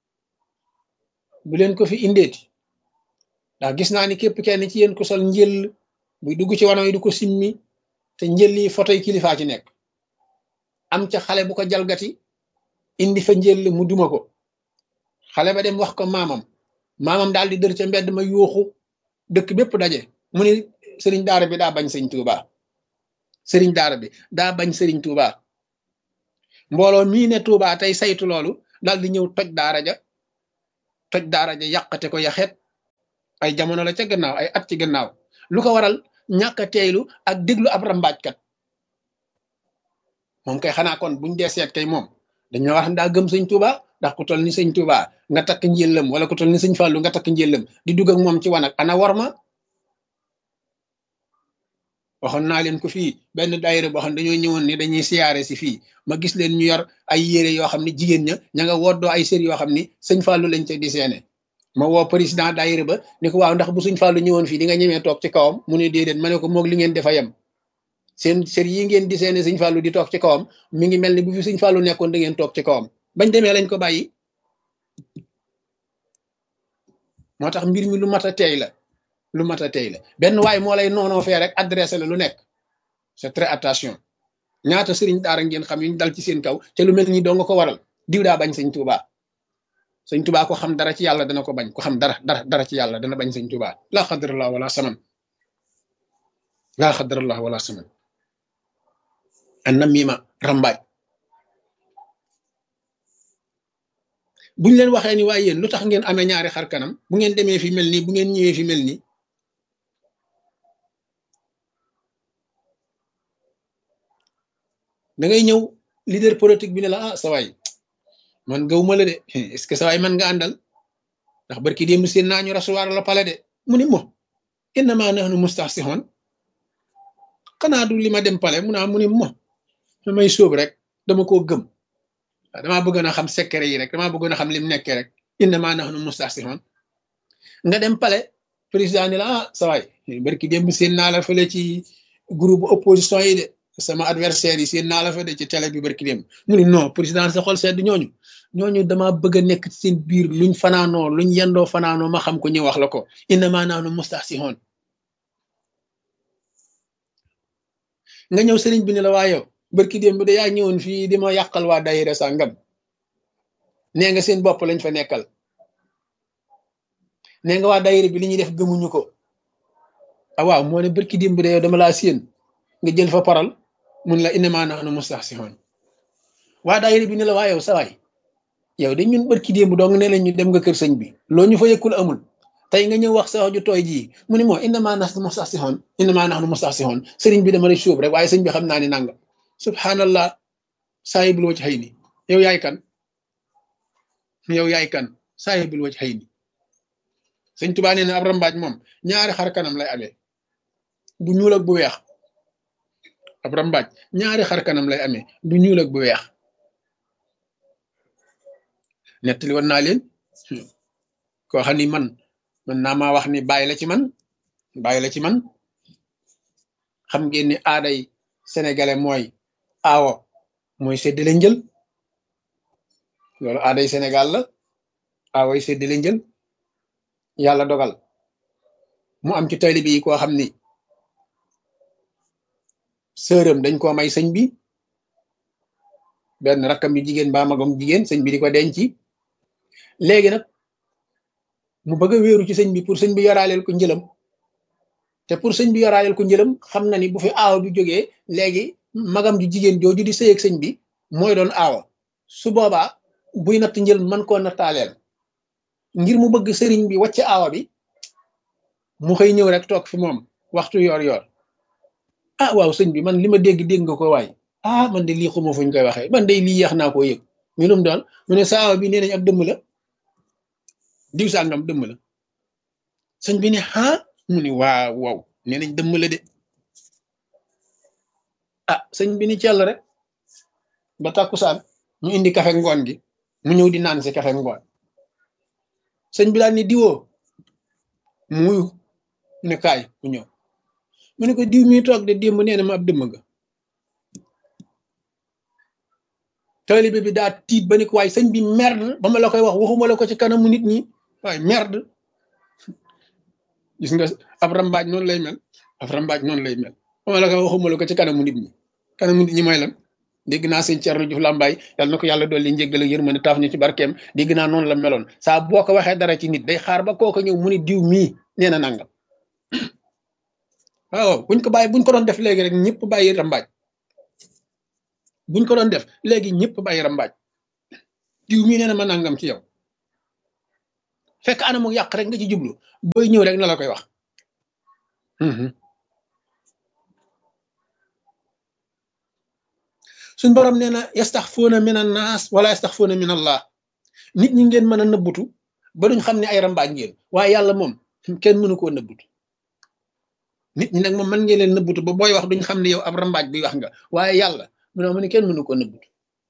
bu leen ko fi indeeti ndax gis naa ni képp kenn ci yéen ko sol njël buy dugg ci wanaw yi du ko simmi te njël yi photo yi kilifaa ci nekk am ca xale bu ko jalgati indi fa njël mu duma ko xale ba dem wax ko maamam daal di dër ca mbedd ma yuuxu dëkk bépp daje mu ni sëriñ daara bi daa bañ sëriñ Tuuba sëriñ daara bi daa bañ sëriñ Tuuba mbooloo mii ne Tuuba tey saytu loolu daal di ñëw toj daara ja toj daara ja yàqate ko yaxeet ay jamono la ca gannaaw ay at ci gannaaw lu ko waral ñàkk a teeylu ak déglu ab rambaajkat moom kay xanaa kon buñ dee seet kay moom dañoo wax daa gëm sëñ Tuuba ndax ku toll ni sëñ Tuuba nga takk njëllam wala ku toll ni sëñ Fàllu nga takk njëllam di dugg ak moom ci wanag ana war ma waxoon naa leen ko fii benn daayira boo xam ne dañoo ñëwoon ni dañuy siyaare si fii ma gis leen ñu yor ay yére yoo xam ne jigéen ña nga woddoo ay sër yoo xam ni sëñ Fàllu lañ ca di seene ma woo président daayira ba ni ko waaw ndax bu sëñ Fàllu ñëwoon fii di nga ñemee toog ci kawam mu ne déedéet ma ne ko moog li ngeen defa yem seen sër yi ngeen di seene sëñ Fàllu di toog ci kawam mi ngi mel ni bu fi sëñ Fàllu nekkoon da ngeen toog ci kawam bañ demee lañ ko bàyyi moo tax mbir mi lu mat a teey la lu mat a teey la benn waay moo lay noonoo fee rek adressé la lu nekk c'est très attention ñaata sëriñ daara ngeen xam yuñ dal ci seen kaw te lu mel ni doo nga ko waral diw daa bañ sëñ Tuuba sëñ Tuuba ko xam dara ci yàlla dana ko bañ ko xam dara ci yàlla dana bañ sëñ Tuuba laa xadrallah wala saman laa xadrallah wala saman an na miima rambaaj buñ leen waxee ni waaye yéen lu tax ngeen amee ñaari xar kanam bu ngeen demee fi mel nii bu ngeen ñëwee fi mel nii da ngay ñëw leader politique bi ne la ah sa waay man gawuma la de est-ce que sa waay man nga àndal ndax barki démb seen naa ñu rasuwaar la pale de mu ni mo innama nahnu mustahsihun xanaa du li ma dem pale mu naa mu ni mo damay sóob rek dama koo gëm waaw damaa bëggoon a xam secret yi rek damaa bëggoon a xam lim nekkee rek innama nahnu mustahsihun nga dem pale président ni la ah sa waay barki démb seen naa la fële ci groupe opposition yi de sama adversaire yi seen naa la fa de ci télé bi barki démb mu ni non président sa xol sedd ñooñu dama bëgg a nekk ci seen biir luñ fanaanoo luñ yendoo fanaanoo ma xam ko ñu wax la ko innama nahnu mustahsihun nga ñëw sëriñ bi ne la waa yow barki démb de yaa ñëwoon fii di ma yàqal waa daayira sàngam nee nga seen bopp lañ fa nekkal nee nga waa daayira bi li ñuy def gëmuñu ko ah waaw moo ne barki démb de yow dama laa séen nga jël fa paral mun la innama nahnu mustahsihun waa daayira bi ne la waa yow sa waay yow de ñun barki démb dong ne leen ñu dem nga kër sëñ bi loo ñu fa yëkkul amul tey nga ñëw wax sa wax ju tooy jii mu ni moo innama nahnu mustahsihun sëriñ bi dama lay sóob rek waaye sëñ bi xam naa ni nanga subhanallah saahibul wajh hayni yow yaay kan saahibul wajh hayni sëñ Tuubaa nee na ab rambaaj moom ñaari xar kanam lay amee bu ñuul ak bu weex ab rambaaj ñaari xar kanam lay amee bu ñuul ak bu weex nettali woon naa leen koo xam ni man naa maa wax ni bàyyi la ci man xam ngeen ni aaday sénégalais mooy aawo mooy séddale njël loolu aaday Sénégal la aawoy séddale njël yàlla dogal mu am ci taalibe yi koo xam ni sërëm dañ koo may sëñ bi benn rakkam yu jigéen ba magam jigéen sëñ bi di ko denc léegi nag mu bëgg a wéeru ci sëñ bi pour sëñ bi yoraaleel ko njëlam te pour sëñ bi yoraaleel ko njëlam xam na ni bu fi aawa bi jógee léegi magam ju jigéen jooju di sëy ak sëñ bi mooy doon aawa su boobaa buy natt njël mën koo nattaaleel ngir mu bëgg sëriñ bi wàcc aawa bi mu xëy ñëw rek toog fi moom waxtu yor ah waaw sëñ bi man li ma dégg nga ko waay ah man de lii xuma fuñ koy waxee man de lii yeex naa koo yëg ñu lum doon mu ne sa aawa bi nee nañ ab dëmm la diw sàngam dëmm la sëñ bi ne ah mu ni waaw nee nañ dëmm la de ah sëñ bi ni cell rek ba tàkkusaan ñu indi kafe ngoon gi mu ñëw di naan si kafe ngoon sëñ bi daal ni diwoo mu wuyu mu ne kaay mu ñëw mu ne ko diw mi toog de démb nee na ma ab dëmm nga taalibe bi daa tiit ba ni ko waaye sëñ bi merde ba ma la koy wax waxuma la ko ci kanamu nit ñi waaye merde gis nga ab rambaaj noonu lay mel ba ma la koy waxuma la ko ci kanamu nit ñi mooy lan dégg naa sëñ Thierno Diouf Lambaye yàlla na ko yàlla dolli njéggal ak yërmande taaf ñu ci barkeem dégg naa noonu la meloon saa boo ko waxee dara ci nit day xaar ba kooka ñëw mu ni diw mii nee na nangam waaw buñ ko doon def léegi rek ñëpp bàyyi rambaaj buñ ko doon def léegi ñëpp bàyyi rambaaj diw mii nee na ma nangam ci yow fekk anamu yàq rek nga ci jublu booy ñëw rek na la koy wax. suñ borom nee na yastaxfuuna min an naas wala yastaxfuuna min allah nit ñi ngeen mën a nëbbutu ba duñ xam ne ay rambaaj ngeen waaye yàlla moom kenn mënu koo nëbbutu. nit ñi nag moom mën ngeen leen nëbbutu ba booy wax duñ xam ne yow ab rambaaj bi wax nga waaye yàlla mu ne kenn mënu koo nëbbutu.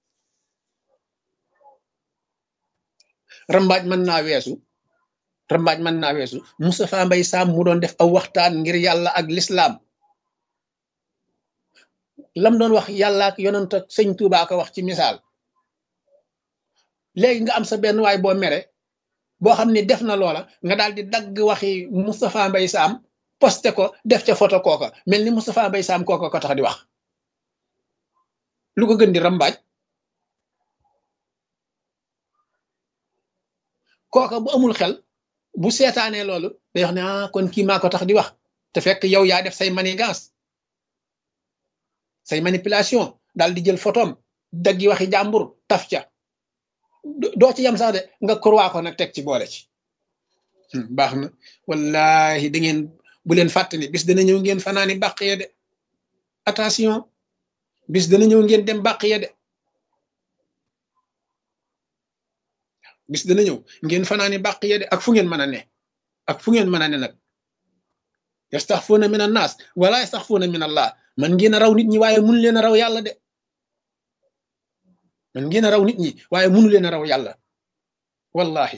rambaaj mën naa weesu Moustapha Mbaye Sam mu doon def aw waxtaan ngir yàlla ak lislaam lam doon wax yàlla ak yonent ak sëñ Tuubaa ko wax ci misaal léegi nga am sa benn waay boo mere boo xam ne def na loola nga daal di dagg waxi Moustapha Mbaye Sam posté ko def ca photo kooka mel ni Moustapha Mbaye Sam kooka ko tax di wax lu ko gën di rambaaj. kooka bu amul xel bu seetaanee loolu day wax ne kon kii maa ko tax di wax te fekk yow yaa def say manigance say manipulation daal di jël photom daggi waxi jàmbur taf ca doo ci yam sax de nga kurwaa ko nag teg ci boole ci. baax na wallahi da ngeen bu leen fàttali bis dana ñëw ngeen fanaani bàq ya de attention bis dana ñëw ngeen dem bàq ya de. bis dana ñëw ngeen fanaani bàq ya de ak fu ngeen mën a ne ak fu ngeen mën a ne nag yastaxfuuna min an naas wala yastaxfuuna min allah man ngeen a raw nit ñi waaye mënu leen a raw yàlla de man ngeen a raw nit ñi waaye mënu leen a raw yàlla wallahi.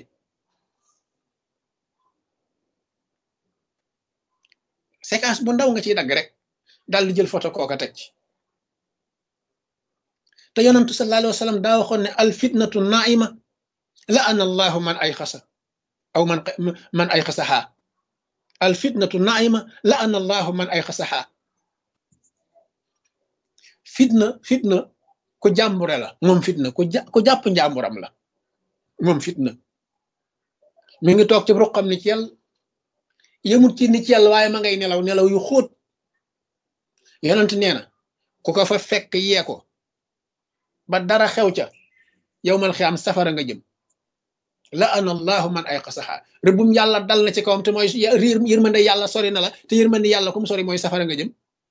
séquence bu ndaw nga ciy dagg rek daal di jël photo kooka teg ci te yonantu sallallahu alayhi wa sallam daa waxoon ne al fitnatu naima la an allahu man ay xasa aw man ay xasaxaa al fitnatu naima la an allahu man ay xasaxaa fitna ku jàmbure la moom fitna ku jàpp njàmburam la moom fitna mi ngi toog ci ruqam ni ci yàlla yëmut ci ni ci yàlla waaye ma ngay nelaw yu xóot yonent nee na ku ko fa fekk yee ko ba dara xew ca yow mal xiyaam safara nga jëm la an allahu man ay xasaxaa rëbbum yàlla dal na ci kawam te mooy yërmande yàlla sori na la te yërmande yàlla kum sori mooy safara nga jëm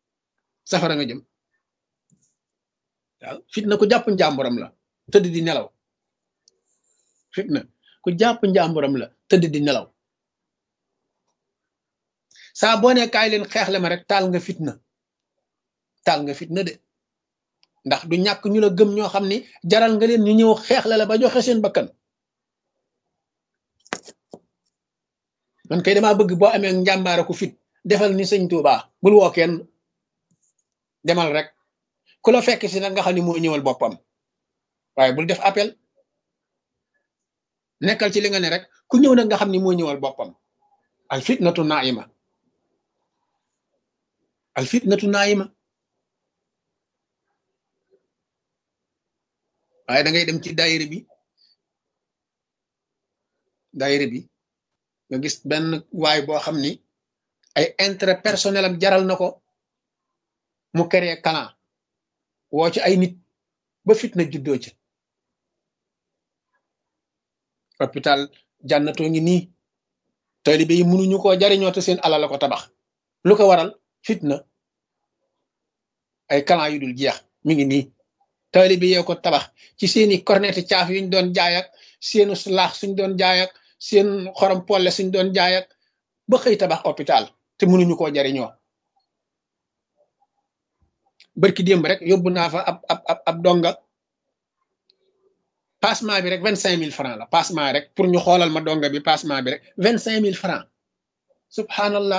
waaw fitna ku jàpp njàmburam la tëdd di nelaw fitna ku jàpp njàmburam la tëdd di nelaw saa boo ne kaay leen xeexle ma rek taal nga fitna de ndax du ñàkk ñu la gëm ñoo xam ni jaral nga leen ñu ñëw xeexle la ba joxe seen bakkan man kay damaa bëgg boo amee njàmbaara ku fit defal ni sëñ Tuubaa bul woo kenn demal rek ku la fekk si nag nga xam ni moo ñëwal boppam waaye bul def appel nekkal ci li nga ne rek ku ñëw nag nga xam ni moo ñëwal boppam al fitnatu naima waaye da ngay dem ci daayira bi nga gis benn waay boo xam ni ay intérêt personnel am jaral na ko mu créer clan woo ci ay nit ba fitna juddoo ci hôpital jànnatoo ngi nii taalibe yi mënuñu koo jariñoo te seen alal la ko tabax lu ko waral fitna ay clan yu dul jeex mi ngi nii taalibe yee ko tabax ci seeni corneti caaf yuñ doon jaay ak seenu laax suñ doon jaay ak seen xorom polle suñ doon jaay ak ba xëy tabax hôpital te mënuñu koo jariñoo barki démb rek yóbbu naa fa ab donga passement bi rek 25 000 francs la passement rek pour ñu xoolal ma donga bi passement bi rek 25 000 francs subhanallah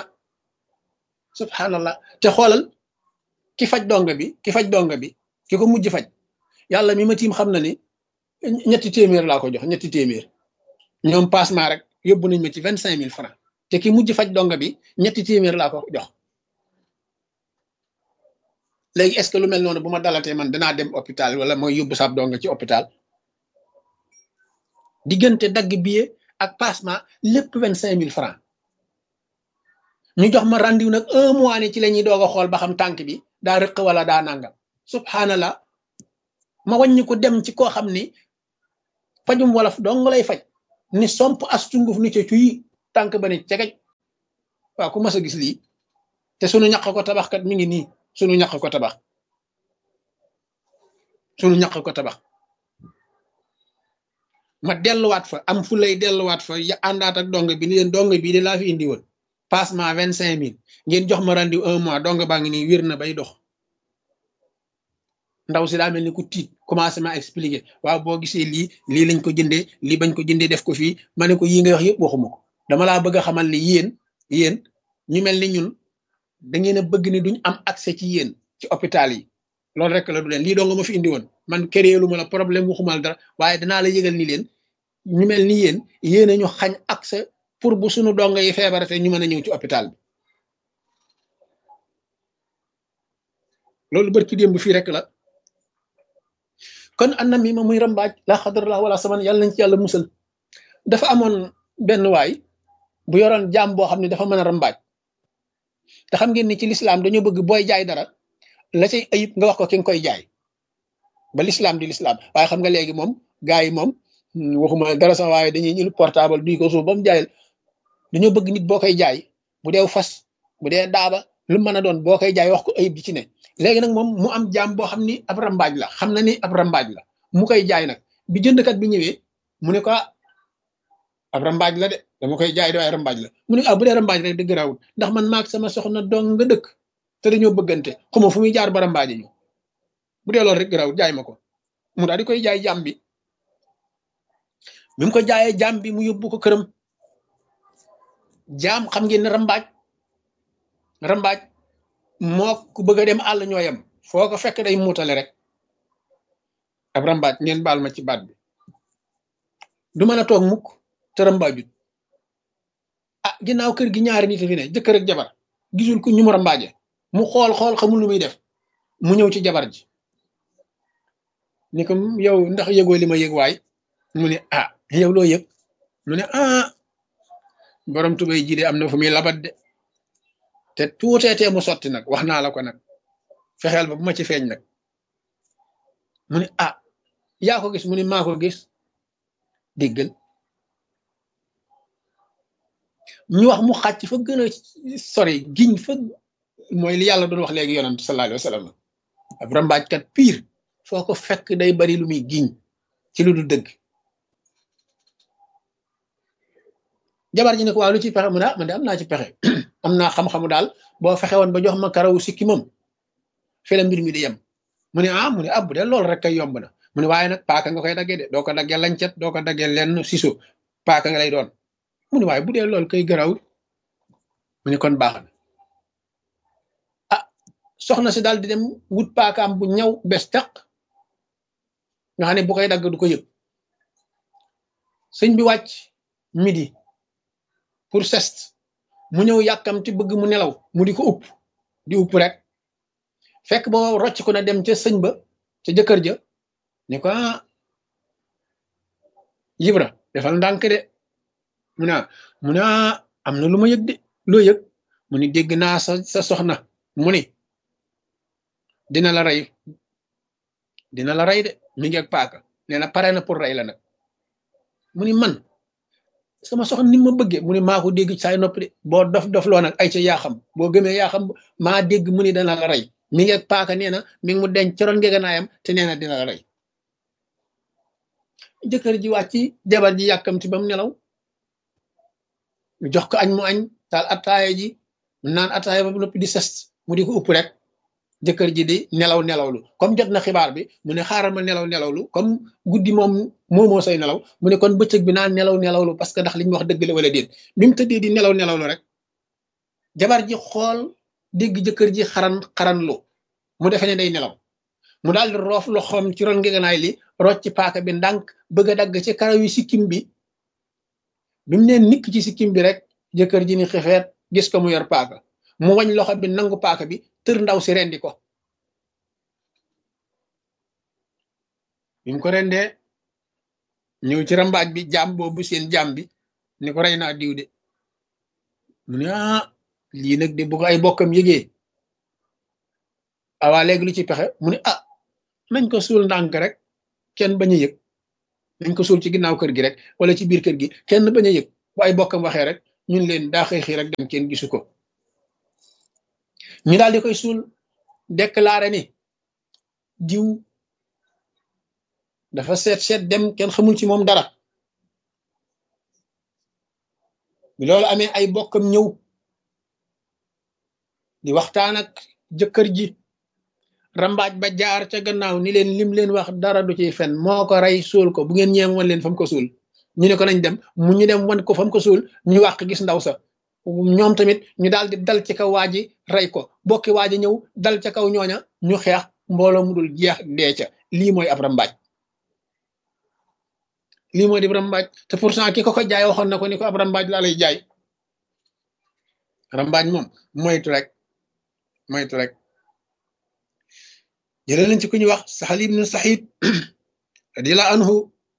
te xoolal ki faj donga bi ki ko mujj faj yàlla mi ma tiim xam na ni ñetti téeméer laa ko jox ñetti téeméer ñoom passement rek yóbbu nañ ma ci 25 000 francs te ki mujj faj donga bi ñetti téeméer laa ko jox léegi est-ce que lu mel noonu bu ma dalatee man danaa dem hôpital wala mooy yóbbu sab donga ci hôpital diggante dagg billet ak passement lépp 25 000 francs ñu jox ma rendez-vous nag 1 mois ni ci la ñuy doog a xool ba xam tànk bi daa rëq wala daa nangam subhanallah ma wàññi ko dem ci koo xam ni fajum wolof dong lay faj ni somp as cunguf ni ca cuy tànk ba ne cegej waaw ku mas a gis lii te sunu ñaq ko tabax kat mi ngi nii sunu ñaq ko tabax sunu ñaq ko tabax ma delluwaat fa am fu lay delluwaat fa ya àndaat ak dong bi ni leen dong bii de laa fi indi woon passement 25 000 ngeen jox ma rendez-vous 1 mois dong baa ngi nii wér na bay dox ndaw si daa mel ni ku tiit commencé ma expliquer waaw boo gisee lii lañ ko jëndee lii bañ ko jëndee def ko fii ma ne ko yii nga wax yëpp waxuma ko dama laa bëgg a xamal ni yéen ñu mel ni ñun da ngeen a bëgg ni duñ am accès ci yéen ci hôpital yi loolu rek la du leen lii doo nga ma fi indi woon man kéréelu ma la problème waxumal dara waaye danaa la yëgal ni leen ñu mel ni yéen a ñu xañ accès pour bu suñu dongo yi feebarate ñu mën a ñëw ci hôpital bi loolu bërki démb fii rek la kon an na mi ma muy rambaaj la xadarallah wala saman yàlla nañ ci yàlla musal dafa amoon benn waay bu yoroon jaam boo xam ne dafa mën a rambaaj te xam ngeen ni ci lislaam dañoo bëgg booy jaay dara la cay ayib nga wax ko ki nga koy jaay ba lislaam di lislaam waaye xam nga léegi moom gars yi moom waxuma dara sax waaye dañuy ñëw portable duy ko suuf ba mu jaayal dañoo bëgg nit boo koy jaay bu dee fas bu dee daaba lu mën a doon boo koy jaay wax ko ayib di ci ne léegi nag moom mu am jaam boo xam ni ab rambaaj la xam na ni ab rambaaj la mu koy jaay nag bi jëndkat bi ñëwee mu ne ko ab rambaaj la de dama koy jaay de waaye rambaaj la mu ne bu dee rambaaj rek dëgg raawut ndax man maag sama soxna dong nga dëkk te dañoo bëggante xuma fu muy jaar ba rambaaji ñu bu dee loolu rek raawut jaay ma ko mu daal di koy jaay jaam bi mu ko jaayee jaam bi mu yóbbu ko këram jaam xam ngeen ne rambaaj moo ku bëgg a dem àll ñoo yem foo ko fekk day muutale rek ab rambaaj ngeen baal ma ci baat bi du mën a toog mukk te rambaajut ginnaaw kër gi ñaari nit fi ne jëkkër ak jabar gisul ku ñu mu rambaaje mu xool xamul lu muy def mu ñëw ci jabar ji ni ko yow ndax yëgoo li ma yëg waay mu ne yow loo yëg mu ne borom tubay ji de am na fu muy labat de te tuuteetee mu sotti nag wax naa la ko nag fexeel ba bu ma ci feeñ nag mu ne yaa ko gis mu ne maa ko gis déggal ñu wax mu xàcc fa gën a sori giñ fa mooy li yàlla doon wax léegi yonent sallallahu alayhi wa sallam ab rambaajkat pire foo ko fekk day bari lu muy giñ ci lu du dëgg jabar ji ne ko waaw lu ci pexe mu ne man de am naa ci pexe am naa xam-xamu daal boo fexe woon ba jox ma karawu sikki moom fi la mbir mi di yem mu ne bu dee loolu rek kay yomb na mu ne waaye nag paaka nga koy daggee de doo ko daggee lancet doo ko daggee lenn siso paaka nga lay doon mu ne waaye bu dee loolu kay garawul mu ne kon baax na soxna si daal di dem wut paakaam bu ñaw bes taq nga xam ne bu koy dagg du ko yëg sëñ bi wàcc midi pour sest mu ñëw yàkkamti bëgg mu nelaw mu di ko upp rek fekk boo rocc ko na dem ca sëñ ba ca jëkkër ja ni ko Ibra defal ndànk de mu ne am na lu ma yëg de loo yëg mu ni dégg naa sa soxna mu ni dina la rey de mi ngi ak paaka nee na pare na pour rey la nag mu ni man sama soxna ni ma bëggee mu ni maa ko dégg saay noppi de boo dof loo nag ay ca yaa xam boo gëmee yaa xam maa dégg mu ni dana la rey mi ngi ak paaka nee na mi ngi mu denc ci ron ngegenaayam te nee na dina la rey jëkkër ji wàcc jabar ji yàkkamti ba mu nelaw jox ko añ mu añ taal attaaya ji naan attaaya ba noppi di sest mu di ko upp rek jëkkër ji di nelawlu comme jot na xibaar bi mu ne xaaral ma nelawlu comme guddi moom moomoo say nelaw mu ne kon bëccëg bi naan nelawlu parce que ndax li ñu wax dëgg la wala déet bi mu tëddee di nelawlu rek jabar ji xool dégg jëkkër ji xaranlu mu defe ne day nelaw mu daal di roof loxoom ci ron ngegenaay li rocc ci paaka bi ndànk bëgg a dagg ci karaw yi sikkim bi mu neen nikk ci sikkim bi rek jëkkër ji ni xefeet gis ko mu yor paaka mu wañ loxo bi nangu paaka bi tër ndaw si rendi ko bi mu ko rendee ñëw ci rambaaj bi jaam boobu seen jaam bi ni ko rey naa diw de mu ne lii nag de bu ko ay bokkam yëgee awaa léegi lu ci pexe mu ne nañ ko suul ndànk rek kenn bañ a yëg nañ ko suul ci ginnaaw kër gi rek wala ci biir kër gi kenn bañ a yëg bu ay bokkam waxee rek ñun leen daa xëy xëy rek dem kenn gisu ko ñu daal di koy suul déclaré ni diw dafa seet dem kenn xamul ci moom dara bi loolu amee ay bokkam ñëw di waxtaan ak jëkkër ji rambaaj ba jaar ca gannaaw ni leen lim leen wax dara du ciy fen moo ko rey suul ko bu ngeen ñeem wan leen fam ko suul ñu ne ko nañ dem mu ñu dem wan ko fam ko suul ñu wàq gis ndaw sa ñoom tamit ñu daal di dal ci kaw waa ji rey ko bokki waa ji ñëw dal ca kaw ñooña ñu xeex mbooloo mu dul jeex dee ca lii mooy ab rambaaj lii mooy di rambaaj te pourtant ki ko jaay waxoon na ko ni ko ab rambaaj laa lay jaay rambaaj moom moytu rek jëlee nañ ci ku ñuy wax Sahl ibnu Saïd radiyallahu anhu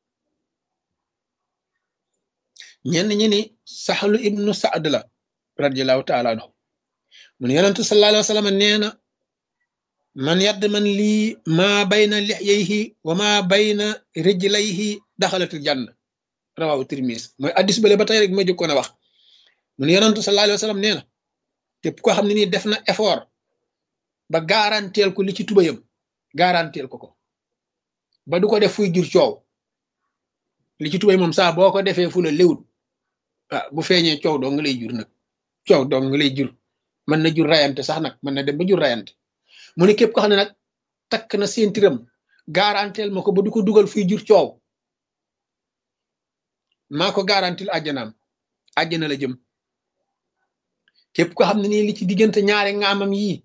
ñenn ñi ni Sahlu ibnu Saad la radiyallahu taala anhu mun yonentu sallallahu alayhi wa sallam nee na man yadd man lii maa bayna lihyayhi wa maa bayna rijlayhi daxalatul janna rawahu Tirmis mooy addis bale ba tey rek ma jëkkoon a wax mun yonentu sallallahu alayhi wa sallam nee na képp koo xam ne nii def na effort ba garanteel ko li ci tubayam garanteel ko ba du ko def fuy jur coow li ci tubay moom saa boo ko defee fu la léwut bu feeñee coow doo nga lay jur nag coow doo nga lay jur mën na jur rayante sax nag mën na dem ba jur rayante mu ne képp ko xam ne nag takk na séentiram garanteel ma ko ba du ko dugal fuy jur coow maa ko garantil àjjanaam àjjana la jëm képp ko xam ne nii li ci diggante ñaari ngaamam yii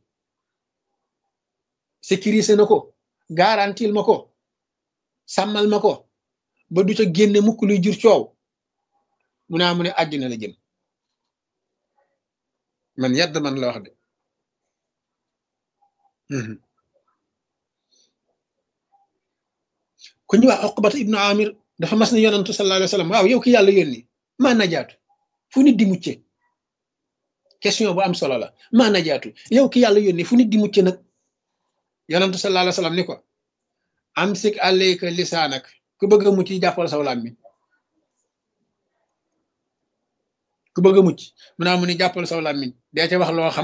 sécurisé na ko garantil ma ko sàmmal ma ko ba du ca génne mukk luy jur coow mu ne àjjana la jëm man yadd man la wax de ku ñu wax Uqbata ibnu Amir dafa mas ne yonantu sallallahu alayhi wa sallam waaw yow ki yàlla yónni maa najaatu fu nit di mucce question bu am solo la maa najaatu yow ki yàlla yónni fu nit di mucce nag yonantu sallallahu alayhi wa sallam ni ko amsik alayka lisaanak ku bëgg a mucc jàppal saw làmmiñ ku bëgg a mucc mu ni jàppal saw làmmiñ dee ca wax loo xam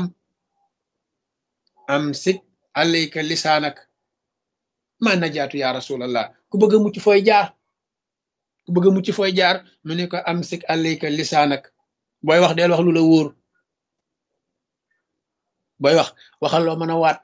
amsik alayka lisaanak maa najaatu ya rasulallah ku bëgg a mucc fooy jaar ku bëgg a mucc fooy jaar mu ne ko amsik alayka lisaanak booy wax deel wax lu la wóor booy wax waxal loo mën a waat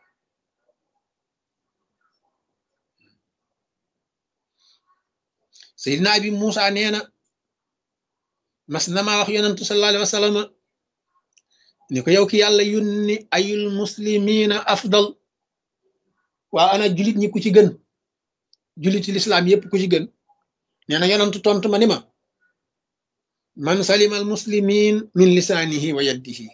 Seydina Abi Muusa nee na mas na maa wax yonantu sallallahu alayhi wa sallam ni ko yow ki yàlla yónni ayul muslimina afdal waa ana julit ñi ku ci gën juliti lislaam yépp ku ci gën nee na yonantu tontu ma ni ma man salima al muslimin min lisaanihi wa yaddihi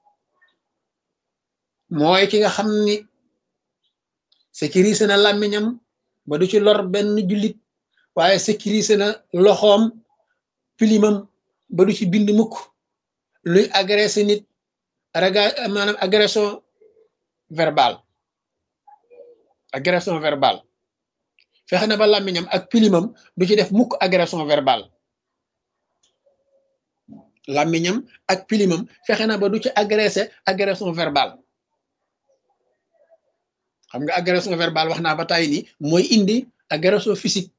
mooy ki nga xam ni sécurisé na làmmiñam ba du ci lor benn jullit waaye sécurisé na loxoom pilimam ba du ci bind mukk luy agressé nit maanaam agression verbale fexe na ba làmmiñam ak pilimam du ci def mukk agression verbale làmmiñam ak pilimam fexe na ba du ci agressé agression verbale xam nga agression verbale wax naa ba tàyyi ni mooy indi agression physique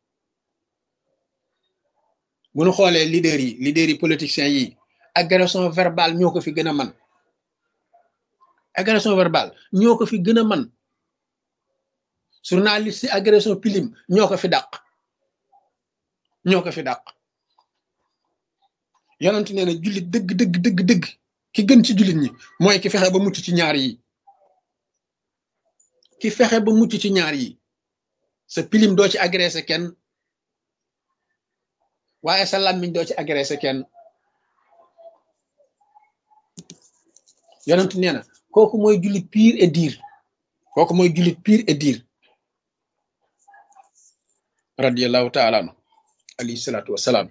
bu ñu xoolee leaders yi politiciens yi agression verbale ñoo ko fi gën a man agression verbale ñoo ko fi gën a man journaliste yi agression pilim ñoo ko fi dàq yonent nee na jullit dëgg ki gën ci jullit ñi mooy ki fexe ba mucc ci ñaar yi ki fexe ba mucc ci ñaar yi sa pilim doo ci agressé kenn waaye sa làmmiñ doo ci agressé kenn yonent nee na kooku mooy jullit pire et dire radiyallahu taala anhu alayhi salaatu wassalaam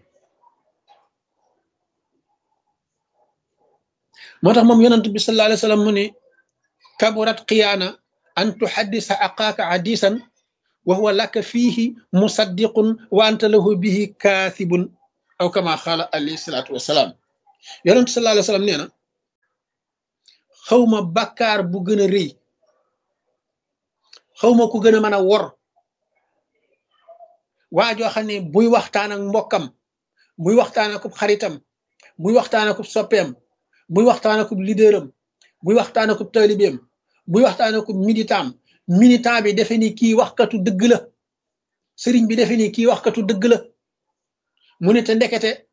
moo tax moom yonent bi sallallahu alayhi wa sallam mu ne kaburat xiyaana an tuhaddisa aqaaka hadisan wa huwa laka fiihi musaddiqun wa anta lahu bihi kaasibun aw kama xaala alayhi salaatu wasalaam yonent sallallahu alayhi wa sallam nee na xawma bàkkaar bu gën a rëy xawma ku gën a mën a wor waa joo xam ne buy waxtaan ak mbokkam buy waxtaan ak xaritam buy waxtaan ak soppeem buy waxtaan ak leaderam buy waxtaan ak taalibeem buy waxtaan ak militant bi defe ni kii waxkatu dëgg la sëriñ bi defe ni kii waxkatu dëgg la mu ne te ndekete